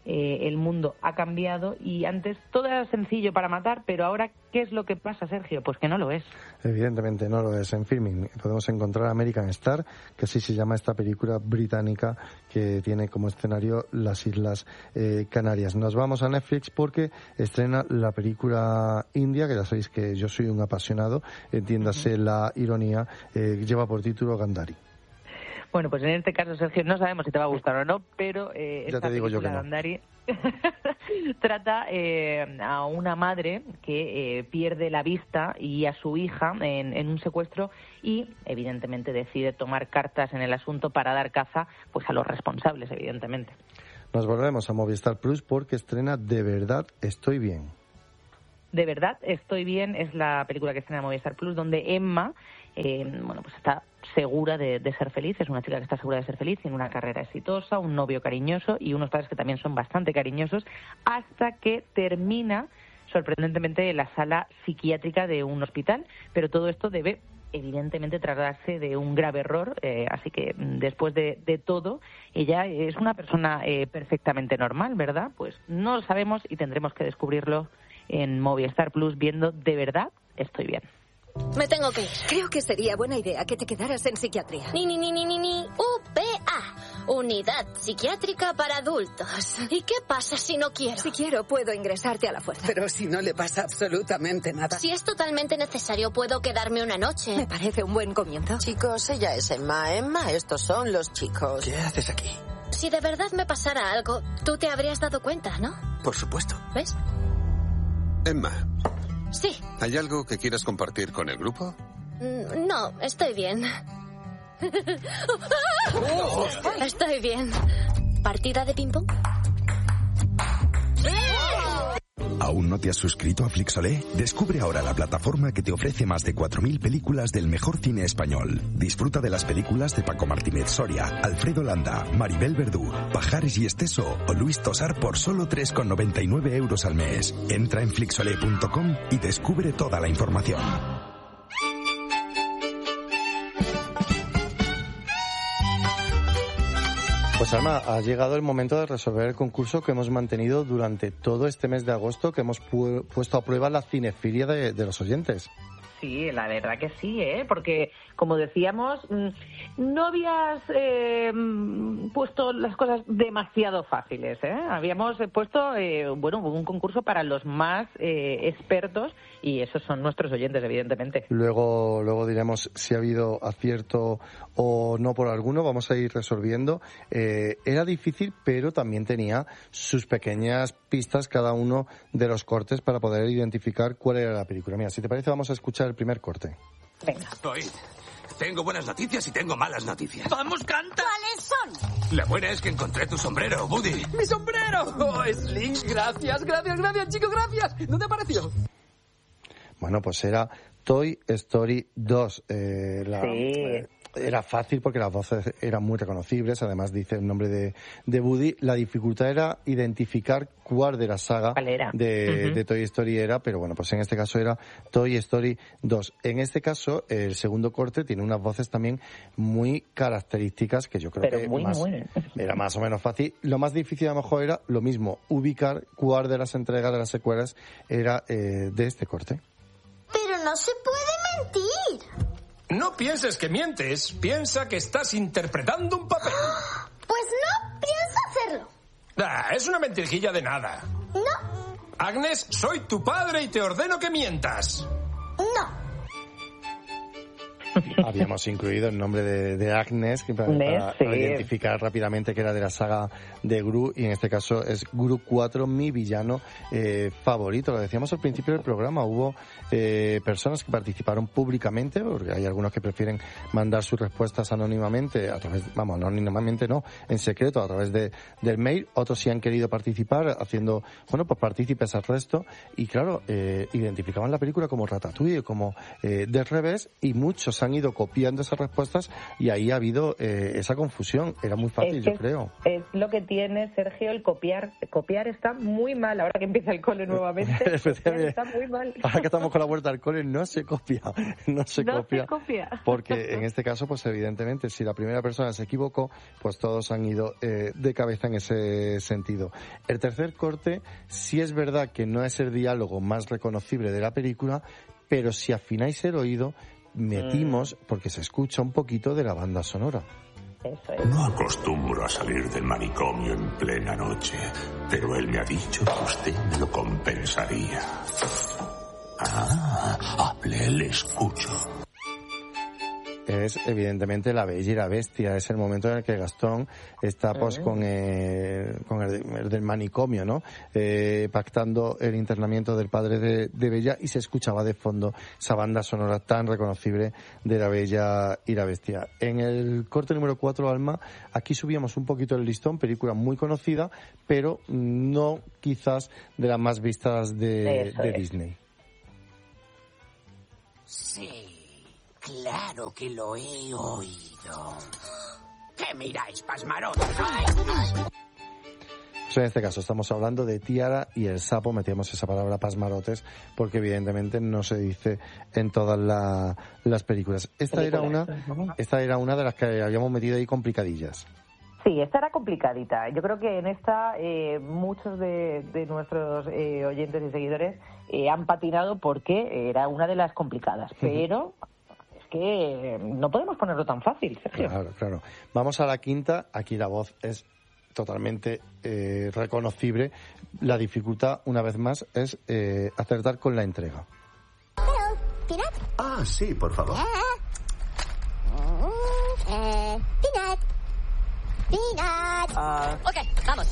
eh, el mundo ha cambiado y antes todo era sencillo para matar, pero ahora, ¿qué es lo que pasa, Sergio? Pues que no lo es. Evidentemente no lo es. En Filmin podemos encontrar American Star, que así se llama esta película británica que tiene como escenario las Islas eh, Canarias. Nos vamos a Netflix porque estrena la película india, que ya sabéis que yo soy un apasionado, entiéndase uh-huh. la ironía, eh, lleva por título Gandhari. Bueno, pues en este caso, Sergio, no sabemos si te va a gustar o no, pero eh, ya esta te digo película yo que no. Gandhari trata eh, a una madre que eh, pierde la vista y a su hija en, en un secuestro y, evidentemente, decide tomar cartas en el asunto para dar caza pues a los responsables, evidentemente. Nos volvemos a Movistar Plus porque estrena De verdad estoy bien. De verdad estoy bien es la película que estrena Movistar Plus, donde Emma eh, bueno, pues está segura de, de ser feliz, es una chica que está segura de ser feliz, tiene una carrera exitosa, un novio cariñoso y unos padres que también son bastante cariñosos, hasta que termina sorprendentemente en la sala psiquiátrica de un hospital, pero todo esto debe evidentemente tratarse de un grave error, eh, así que después de, de todo, ella es una persona eh, perfectamente normal, ¿verdad? Pues no lo sabemos y tendremos que descubrirlo en Movistar Plus viendo De verdad estoy bien. Me tengo que ir. Creo que sería buena idea que te quedaras en psiquiatría. Ni, ni, ni, ni, ni, ni. U P A. Unidad Psiquiátrica para Adultos. ¿Y qué pasa si no quiero? Si quiero, puedo ingresarte a la fuerza. Pero si no le pasa absolutamente nada. Si es totalmente necesario, puedo quedarme una noche. Me parece un buen comienzo. Chicos, ella es Emma. Emma, estos son los chicos. ¿Qué haces aquí? Si de verdad me pasara algo, tú te habrías dado cuenta, ¿no? Por supuesto. ¿Ves? Emma. Sí. ¿Hay algo que quieras compartir con el grupo? No, estoy bien. Estoy bien. ¿Partida de ping-pong? ¿Aún no te has suscrito a Flixolé? Descubre ahora la plataforma que te ofrece más de cuatro mil películas del mejor cine español. Disfruta de las películas de Paco Martínez Soria, Alfredo Landa, Maribel Verdú, Pajares y Esteso o Luis Tosar por solo tres con noventa y nueve euros al mes. Entra en flixolé punto com y descubre toda la información. Pues Alma, ha llegado el momento de resolver el concurso que hemos mantenido durante todo este mes de agosto, que hemos pu- puesto a prueba la cinefilia de, de los oyentes. Sí, la verdad que sí, ¿eh? Porque, como decíamos, no habías eh, puesto las cosas demasiado fáciles, ¿eh? Habíamos puesto, eh, bueno, un concurso para los más eh, expertos y esos son nuestros oyentes, evidentemente. Luego, luego diremos si ha habido acierto o no por alguno, vamos a ir resolviendo. Eh, era difícil, pero también tenía sus pequeñas pistas cada uno de los cortes para poder identificar cuál era la película. Mira, si te parece, vamos a escuchar el primer corte. Venga. Oíd, tengo buenas noticias y tengo malas noticias. ¡Vamos, canta! ¿Cuáles son? La buena es que encontré tu sombrero, Woody. ¡Mi sombrero! ¡Oh, Sling! Gracias, gracias, gracias, chico, gracias. ¿No te pareció? Bueno, pues era Toy Story dos. Eh, la, sí. Eh, era fácil porque las voces eran muy reconocibles, además dice el nombre de, de Woody. La dificultad era identificar cuál de la saga de, uh-huh. de Toy Story era, pero bueno, pues en este caso era Toy Story dos. En este caso, el segundo corte tiene unas voces también muy características que yo creo pero que muy, más, muy. era más o menos fácil. Lo más difícil a lo mejor era lo mismo, ubicar cuál de las entregas de las secuelas era eh, de este corte. Pero no se puede mentir. No pienses que mientes, piensa que estás interpretando un papel. Pues no pienso hacerlo. Ah, es una mentirijilla de nada. No. Agnes, soy tu padre y te ordeno que mientas. No. Habíamos incluido el nombre de, de Agnes que para, para, sí. para identificar rápidamente que era de la saga de Gru, y en este caso es Gru cuatro, mi villano eh, favorito. Lo decíamos al principio del programa, hubo eh, personas que participaron públicamente, porque hay algunos que prefieren mandar sus respuestas anónimamente, a través, vamos, anónimamente no, en secreto, a través de del mail. Otros sí han querido participar haciendo, bueno, pues partícipes al resto, y claro, eh, identificaban la película como Ratatouille, como eh, del revés, y muchos han han ido copiando esas respuestas y ahí ha habido eh, esa confusión. Era muy fácil, es que yo creo. Es lo que tiene, Sergio, el copiar. Copiar está muy mal, ahora que empieza el cole nuevamente. Está muy mal. Ahora que estamos con la vuelta al cole, no se copia, no se no copia. Se copia. Porque en este caso, pues evidentemente, si la primera persona se equivocó, pues todos han ido eh, de cabeza en ese sentido. El tercer corte, sí es verdad que no es el diálogo más reconocible de la película, pero si afináis el oído, metimos, mm. porque se escucha un poquito de la banda sonora. Eso es. No acostumbro a salir del manicomio en plena noche, pero él me ha dicho que usted me lo compensaría. Ah, hable, le escucho. Es evidentemente La Bella y la Bestia. Es el momento en el que Gastón está pues uh-huh. con, eh, con el, el del manicomio, ¿no? Eh, pactando el internamiento del padre de, de Bella, y se escuchaba de fondo esa banda sonora tan reconocible de La Bella y la Bestia. En el corte número cuatro, Alma, aquí subíamos un poquito el listón, película muy conocida, pero no quizás de las más vistas de, de Disney. Sí. Claro que lo he oído. ¿Qué miráis, pasmarotes? Pues en este caso estamos hablando de Tiara y el sapo. Metíamos esa palabra pasmarotes porque evidentemente no se dice en todas la, las películas. Esta era una, esta era una de las que habíamos metido ahí complicadillas. Sí, esta era complicadita. Yo creo que en esta eh, muchos de, de nuestros eh, oyentes y seguidores eh, han patinado porque era una de las complicadas, pero que no podemos ponerlo tan fácil, Sergio. Claro, claro. Vamos a la quinta. Aquí la voz es totalmente eh, reconocible. La dificultad, una vez más, es eh, acertar con la entrega. Hello, Peanut. Ah, sí, por favor. Yeah. Eh, Peanut. Peanut. Uh, ok, vamos.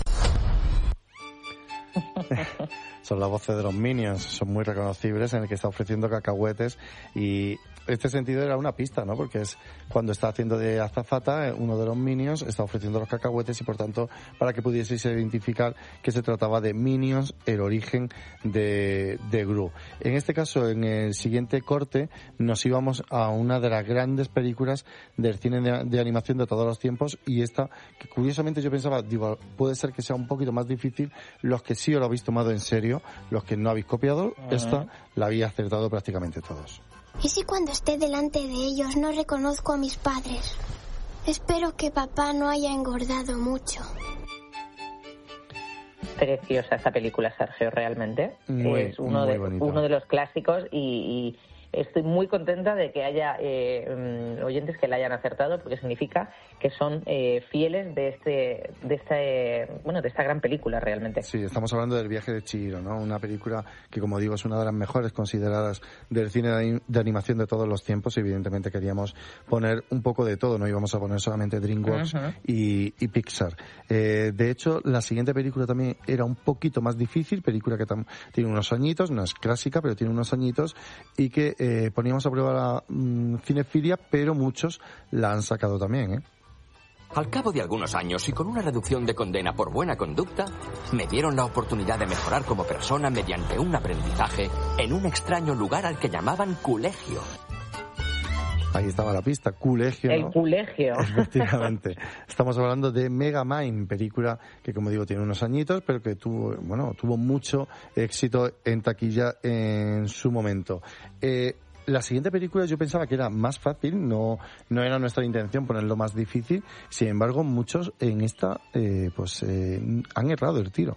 Son las voces de los Minions, son muy reconocibles, en el que está ofreciendo cacahuetes, y este sentido era una pista, ¿no? Porque es cuando está haciendo de azafata, uno de los Minions está ofreciendo los cacahuetes, y por tanto, para que pudieseis identificar que se trataba de Minions, el origen de, de Gru. En este caso, en el siguiente corte, nos íbamos a una de las grandes películas del cine de, de animación de todos los tiempos, y esta, que curiosamente yo pensaba, digo, puede ser que sea un poquito más difícil. Los que sí os lo habéis tomado en serio, los que no habéis copiado, uh-huh. esta la había acertado prácticamente todos. ¿Y si cuando esté delante de ellos no reconozco a mis padres? Espero que papá no haya engordado mucho. Preciosa esta película, Sergio, realmente. Muy, es uno, muy de, bonito. uno de los clásicos, y, y estoy muy contenta de que haya eh, oyentes que la hayan acertado, porque significa que son eh, fieles de este de esta eh, bueno de esta gran película realmente. Sí, estamos hablando del Viaje de Chihiro, ¿no? Una película que, como digo, es una de las mejores consideradas del cine de, de animación de todos los tiempos. Evidentemente queríamos poner un poco de todo, no íbamos a poner solamente DreamWorks uh-huh. y, y Pixar. Eh, de hecho, la siguiente película también era un poquito más difícil, película que tam- tiene unos añitos, no es clásica, pero tiene unos añitos, y que eh, poníamos a prueba la mmm, cinefilia, pero muchos la han sacado también, ¿eh? Al cabo de algunos años y con una reducción de condena por buena conducta, me dieron la oportunidad de mejorar como persona mediante un aprendizaje en un extraño lugar al que llamaban colegio. Ahí estaba la pista, colegio, ¿no? El colegio. Efectivamente. Estamos hablando de Megamind, película que, como digo, tiene unos añitos, pero que tuvo, bueno, tuvo mucho éxito en taquilla en su momento. Eh, La siguiente película yo pensaba que era más fácil, no no era nuestra intención ponerlo más difícil. Sin embargo, muchos en esta eh, pues eh, han errado el tiro.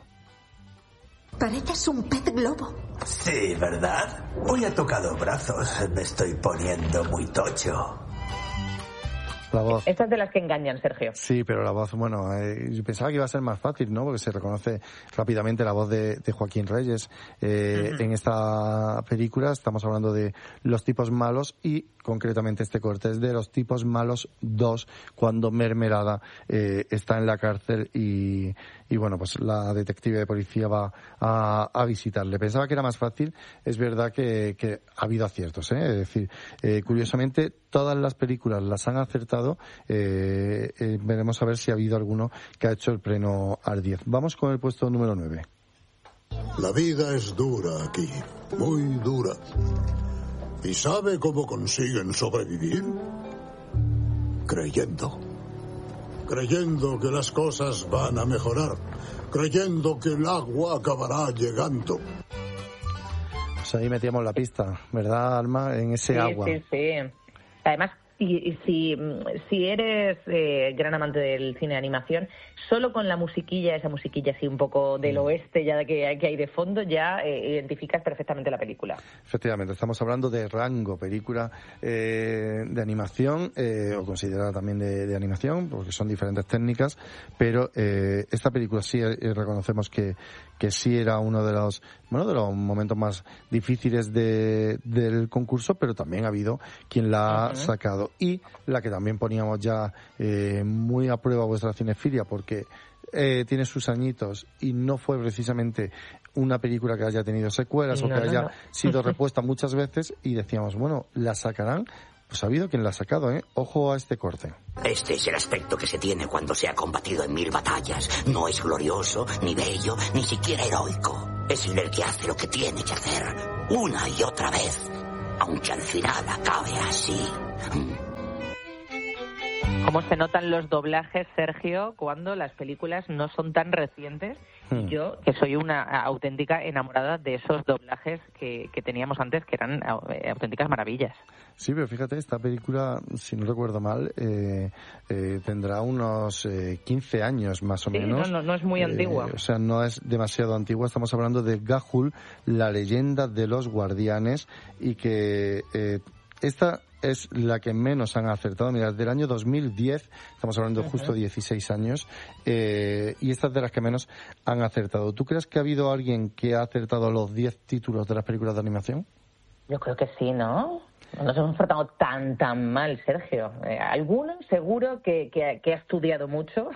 Pareces un pez globo. Sí, ¿verdad? Hoy he tocado brazos. Me estoy poniendo muy tocho. La voz. Estas de las que engañan, Sergio. Sí, pero la voz, bueno, eh, yo pensaba que iba a ser más fácil, ¿no? Porque se reconoce rápidamente la voz de, de Joaquín Reyes. Eh, uh-huh. En esta película estamos hablando de Los tipos malos, y concretamente este corte es de Los tipos malos dos, cuando Mermelada eh, está en la cárcel y, y, bueno, pues la detective de policía va a, a visitarle. Pensaba que era más fácil. Es verdad que, que ha habido aciertos, ¿eh? Es decir, eh, curiosamente, todas las películas las han acertado. Eh, eh, veremos a ver si ha habido alguno que ha hecho el pleno al diez. Vamos con el puesto número nueve. La vida es dura aquí, muy dura. ¿Y sabe cómo consiguen sobrevivir? Creyendo. Creyendo que las cosas van a mejorar. Creyendo que el agua acabará llegando. Pues ahí metíamos la pista, ¿verdad, Alma? En ese sí, agua. Sí, sí. Además, y, y si, si eres eh, gran amante del cine de animación, solo con la musiquilla, esa musiquilla así un poco del oeste ya que, que hay de fondo, ya eh, identificas perfectamente la película. Efectivamente, estamos hablando de Rango, película eh, de animación, eh, o considerada también de, de animación, porque son diferentes técnicas, pero eh, esta película sí eh, reconocemos que, que sí era uno de los, bueno, de los momentos más difíciles de, del concurso, pero también ha habido quien la ha uh-huh. sacado. Y la que también poníamos ya eh, muy a prueba vuestra cinefilia, porque eh, tiene sus añitos y no fue precisamente una película que haya tenido secuelas no, o que no, haya no. sido repuesta muchas veces, y decíamos, bueno, ¿la sacarán? Pues ha habido quien la ha sacado, ¿eh? Ojo a este corte. Este es el aspecto que se tiene cuando se ha combatido en mil batallas. No es glorioso, ni bello, ni siquiera heroico. Es el que hace lo que tiene que hacer, una y otra vez, aunque al final acabe así. ¿Cómo se notan los doblajes, Sergio, cuando las películas no son tan recientes? Hmm. Yo, que soy una auténtica enamorada de esos doblajes que, que teníamos antes, que eran auténticas maravillas. Sí, pero fíjate, esta película, si no recuerdo mal, eh, eh, tendrá unos eh, quince años más o sí, menos. No, no, no es muy antigua. Eh, o sea, no es demasiado antigua. Estamos hablando de Ga'Hoole, la leyenda de los guardianes, y que eh, esta es la que menos han acertado. Mira, del año dos mil diez, estamos hablando de justo dieciséis años, eh, y esta es de las que menos han acertado. ¿Tú crees que ha habido alguien que ha acertado los diez títulos de las películas de animación? Yo creo que sí, ¿no? No nos hemos portado tan, tan mal, Sergio. Eh, alguno seguro que, que, que ha estudiado mucho,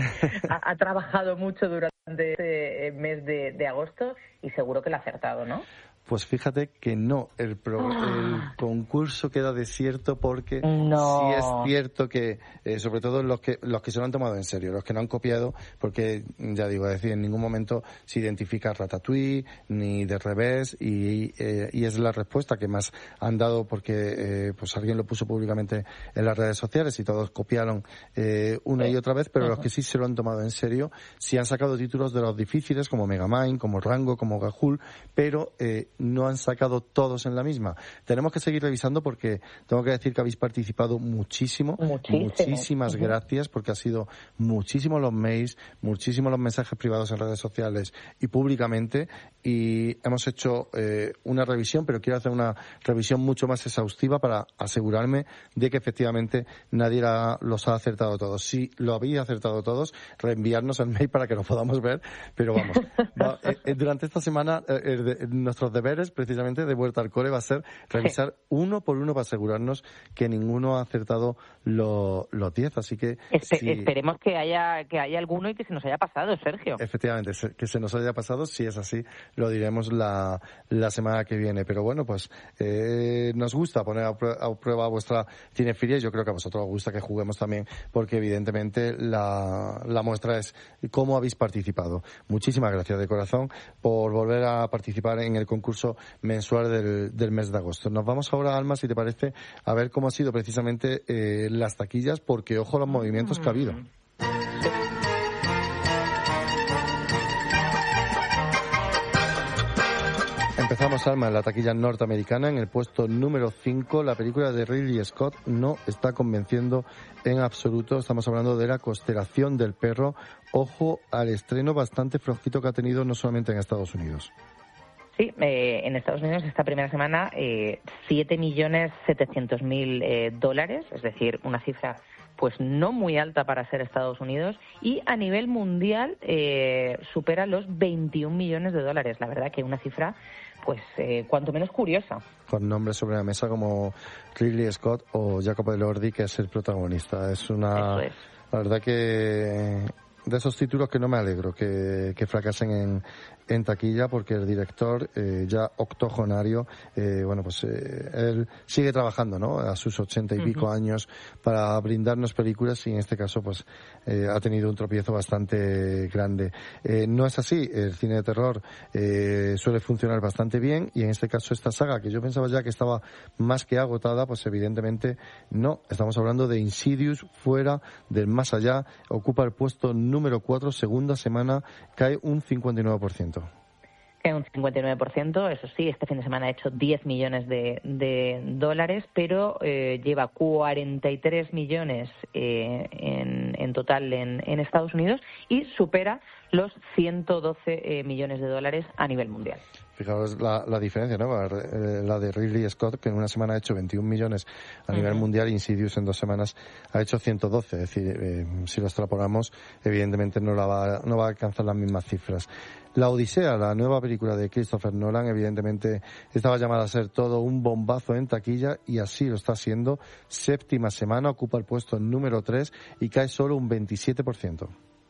ha, ha trabajado mucho durante este mes de, de agosto, y seguro que lo ha acertado, ¿no? Pues fíjate que no, el, pro, el concurso queda desierto porque no. sí es cierto que, eh, sobre todo los que los que se lo han tomado en serio, los que no han copiado, porque ya digo, es decir, en ningún momento se identifica Ratatouille ni de revés, y, eh, y es la respuesta que más han dado porque eh, pues alguien lo puso públicamente en las redes sociales y todos copiaron eh, una y otra vez, pero los que sí se lo han tomado en serio sí han sacado títulos de los difíciles como Megamind, como Rango, como Ga'Hoole, pero eh, no han sacado todos en la misma. Tenemos que seguir revisando porque tengo que decir que habéis participado muchísimo. Muchísimo. Muchísimas uh-huh. gracias, porque ha sido muchísimos los mails, muchísimos los mensajes privados en redes sociales y públicamente, y hemos hecho eh, una revisión, pero quiero hacer una revisión mucho más exhaustiva para asegurarme de que efectivamente nadie la, los ha acertado todos. Si lo habéis acertado todos, reenviarnos el mail para que lo podamos ver, pero vamos, va, eh, durante esta semana eh, eh, nuestros deberes precisamente de Vuelta al Cole va a ser revisar sí. uno por uno para asegurarnos que ninguno ha acertado los lo diez, así que Espe- si... esperemos que haya que haya alguno y que se nos haya pasado, Sergio. Efectivamente, que se nos haya pasado, si es así lo diremos la, la semana que viene, pero bueno, pues eh, nos gusta poner a prueba, a prueba vuestra cinefilia, y yo creo que a vosotros os gusta que juguemos también, porque evidentemente la, la muestra es cómo habéis participado. Muchísimas gracias de corazón por volver a participar en el concurso mensual del, del mes de agosto. Nos vamos ahora, Alma, si te parece, a ver cómo ha sido precisamente eh, las taquillas, porque ojo los movimientos que ha habido. Empezamos, Alma, en la taquilla norteamericana. En el puesto número cinco, la película de Ridley Scott no está convenciendo en absoluto. Estamos hablando de La constelación del perro. Ojo al estreno bastante flojito que ha tenido no solamente en Estados Unidos. Sí, eh, en Estados Unidos esta primera semana eh, siete millones setecientos mil eh, dólares, es decir, una cifra pues no muy alta para ser Estados Unidos, y a nivel mundial eh, supera los veintiún millones de dólares. La verdad que una cifra pues eh, cuanto menos curiosa. Con nombres sobre la mesa como Ridley Scott o Jacob Elordi, que es el protagonista. Es una... Eso es. La verdad que de esos títulos que no me alegro que, que fracasen en, en taquilla, porque el director, eh, ya octogenario, eh, bueno, pues eh, él sigue trabajando, ¿no?, a sus ochenta y uh-huh. pico años para brindarnos películas, y en este caso, pues eh, ha tenido un tropiezo bastante grande. Eh, no es así, el cine de terror eh, suele funcionar bastante bien, y en este caso esta saga, que yo pensaba ya que estaba más que agotada, pues evidentemente no. Estamos hablando de Insidious, Fuera del Más Allá, ocupa el puesto número cuatro, segunda semana, cae un cincuenta y nueve por ciento. Cae un cincuenta y nueve por ciento, eso sí, este fin de semana ha hecho diez millones de, de dólares, pero eh, lleva cuarenta y tres millones eh, en, en total en, en Estados Unidos, y supera los ciento doce eh, millones de dólares a nivel mundial. Fijaos la, la diferencia, ¿no? La de Ridley Scott, que en una semana ha hecho veintiún millones a nivel uh-huh. mundial, y Insidious en dos semanas ha hecho ciento doce. Es decir, eh, si lo extrapolamos, evidentemente no, la va, no va a alcanzar las mismas cifras. La Odisea, la nueva película de Christopher Nolan, evidentemente estaba llamada a ser todo un bombazo en taquilla, y así lo está siendo. Séptima semana, ocupa el puesto número tres y cae solo un veintisiete por ciento.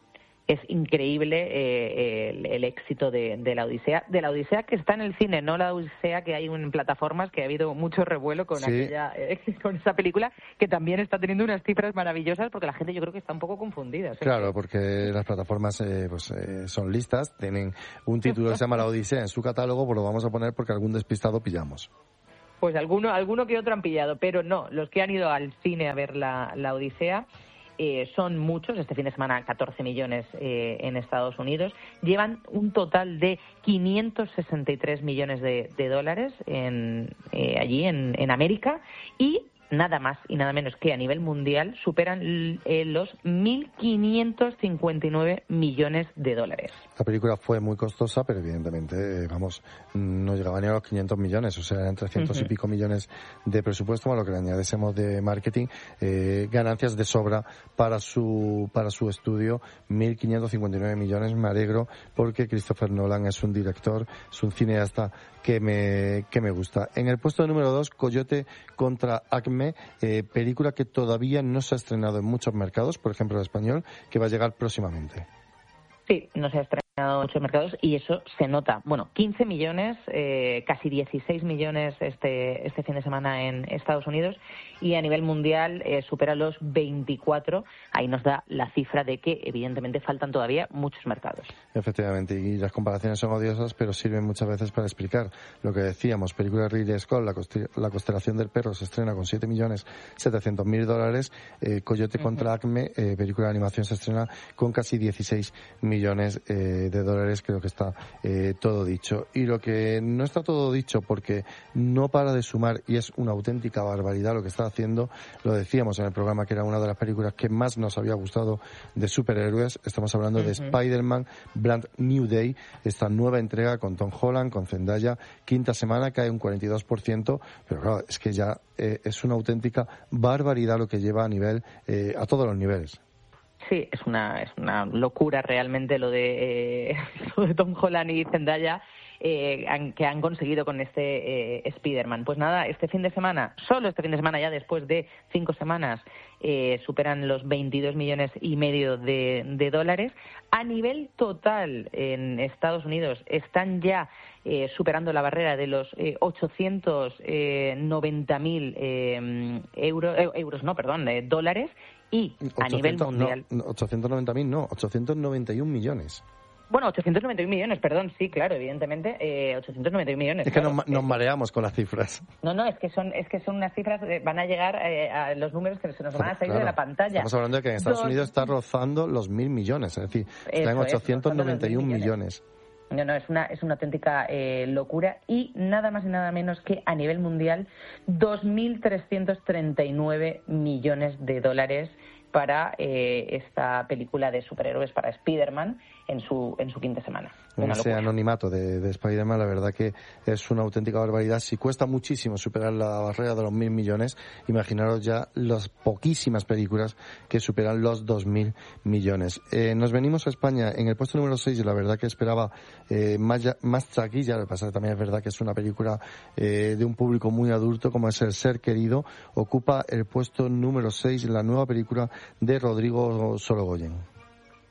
Es increíble eh, el, el éxito de, de la Odisea, de la Odisea que está en el cine, no la Odisea que hay en plataformas, que ha habido mucho revuelo con sí. aquella eh, con esa película, que también está teniendo unas cifras maravillosas, porque la gente yo creo que está un poco confundida. ¿Sí? Claro, porque las plataformas eh, pues eh, son listas, tienen un título que se llama La Odisea en su catálogo, pues lo vamos a poner porque algún despistado pillamos. Pues alguno, alguno que otro han pillado, pero no, los que han ido al cine a ver la, la Odisea Eh, son muchos. Este fin de semana catorce millones eh, en Estados Unidos, llevan un total de quinientos sesenta y tres millones de, de dólares en, eh, allí en, en América, y nada más y nada menos que a nivel mundial superan eh, los mil quinientos cincuenta y nueve millones de dólares. La película fue muy costosa, pero evidentemente, vamos, no llegaba ni a los quinientos millones, o sea, eran trescientos uh-huh. y pico millones de presupuesto, a lo que le añadésemos de marketing, eh, ganancias de sobra para su para su estudio, mil quinientos cincuenta y nueve millones. Me alegro, porque Christopher Nolan es un director, es un cineasta que me que me gusta. En el puesto número dos, Coyote contra Acme, eh, película que todavía no se ha estrenado en muchos mercados, por ejemplo el español, que va a llegar próximamente. Sí, no se ha estrenado en muchos mercados, y eso se nota. Bueno, quince millones, eh, casi dieciséis millones este este fin de semana en Estados Unidos, y a nivel mundial eh, supera los veinticuatro. Ahí nos da la cifra de que evidentemente faltan todavía muchos mercados. Efectivamente, y las comparaciones son odiosas, pero sirven muchas veces para explicar lo que decíamos. Película de Ridley Scott, la, costi- la constelación del perro, se estrena con siete millones setecientos mil dólares. Eh, Coyote uh-huh. contra Acme, eh, película de animación, se estrena con casi dieciséis millones eh, de dólares. Creo que está eh, todo dicho. Y lo que no está todo dicho, porque no para de sumar, y es una auténtica barbaridad lo que está haciendo, lo decíamos en el programa, que era una de las películas que más nos había gustado de superhéroes. Estamos hablando uh-huh. de Spider-Man Brand New Day, esta nueva entrega con Tom Holland, con Zendaya. Quinta semana, cae un cuarenta y dos por ciento, pero claro, es que ya eh, es una auténtica barbaridad lo que lleva a nivel, eh, a todos los niveles. Sí, es una es una locura realmente lo de, eh, lo de Tom Holland y Zendaya, eh, han, que han conseguido con este eh, Spider-Man. Pues nada, este fin de semana, solo este fin de semana, ya después de cinco semanas, eh, superan los veintidós millones y medio de, de dólares. A nivel total, en Estados Unidos están ya eh, superando la barrera de los eh, ochocientos noventa mil eh, euro, eh, euros, no, perdón, eh, dólares. Y a nivel mundial... No, ochocientos noventa mil, no, ochocientos noventa y un millones. Bueno, ochocientos noventa y un millones, perdón, sí, claro, evidentemente, eh, ochocientos noventa y un millones. Es que claro, nos, nos mareamos con las cifras. No, no, es que son es que son unas cifras, eh, van a llegar eh, a los números que se nos van a salir claro. de la pantalla. Estamos hablando de que en Estados Dos... Unidos está rozando los mil millones, es decir, está en ochocientos noventa y un millones. No, no, es una, es una auténtica eh, locura, y nada más y nada menos que a nivel mundial dos mil trescientos treinta y nueve millones de dólares para eh, esta película de superhéroes, para Spider-Man, en su en su quinta semana. En ese locura. Anonimato de, de Spider-Man, la verdad que es una auténtica barbaridad. Si cuesta muchísimo superar la barrera de los mil millones, imaginaros ya las poquísimas películas que superan los dos mil millones. Eh, nos venimos a España en el puesto número seis, y la verdad que esperaba eh, más, más taquilla. Lo que pasa es que también es verdad que es una película eh, de un público muy adulto, como es El Ser Querido. Ocupa el puesto número seis, la nueva película de Rodrigo Sorogoyen.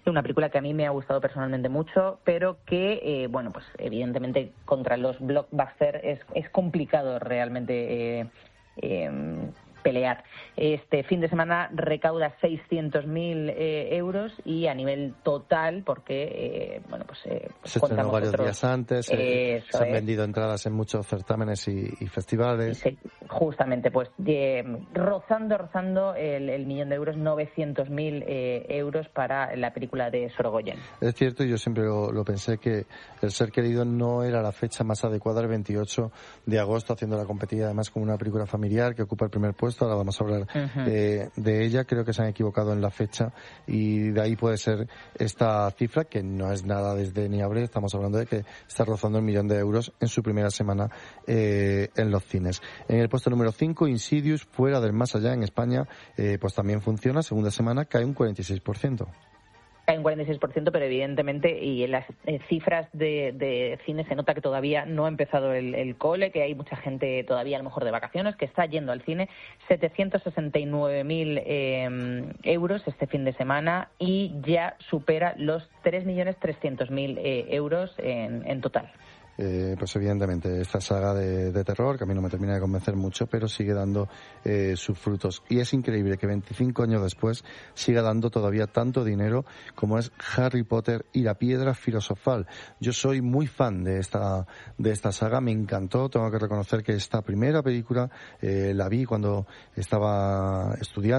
Una película que a mí me ha gustado personalmente mucho, pero que, eh, bueno, pues evidentemente contra los blockbusters es, es complicado realmente eh, eh, pelear. Este fin de semana recauda seiscientos mil eh, euros y a nivel total, porque, eh, bueno, pues... Eh, pues se estrenó varios otros, días antes, eh, se han es. vendido entradas en muchos certámenes y, y festivales. Sí, justamente, pues eh, rozando, rozando el, el millón de euros, novecientos mil eh, euros para la película de Sorogoyen. Es cierto, yo siempre lo, lo pensé, que El ser querido no era la fecha más adecuada, el veintiocho de agosto, haciendo la competida además como una película familiar que ocupa el primer puesto. Ahora vamos a hablar uh-huh. de, de ella. Creo que se han equivocado en la fecha y de ahí puede ser esta cifra, que no es nada desdeñable. Estamos hablando de que está rozando el millón de euros en su primera semana eh, en los cines. En el puesto número cinco, Insidious, Fuera del Más Allá, en España, eh, pues también funciona. Segunda semana cae un cuarenta y seis por ciento. Cae un cuarenta y seis por ciento, pero evidentemente, y en las eh, cifras de, de cine se nota que todavía no ha empezado el, el cole, que hay mucha gente todavía a lo mejor de vacaciones que está yendo al cine. setecientos sesenta y nueve mil eh, euros este fin de semana y ya supera los tres millones trescientos mil eh, euros en, en total. Eh, pues evidentemente esta saga de, de terror, que a mí no me termina de convencer mucho, pero sigue dando eh, sus frutos. Y es increíble que veinticinco años después siga dando todavía tanto dinero como es Harry Potter y la Piedra Filosofal. Yo soy muy fan de esta de esta saga, me encantó. Tengo que reconocer que esta primera película eh, la vi cuando estaba estudiando.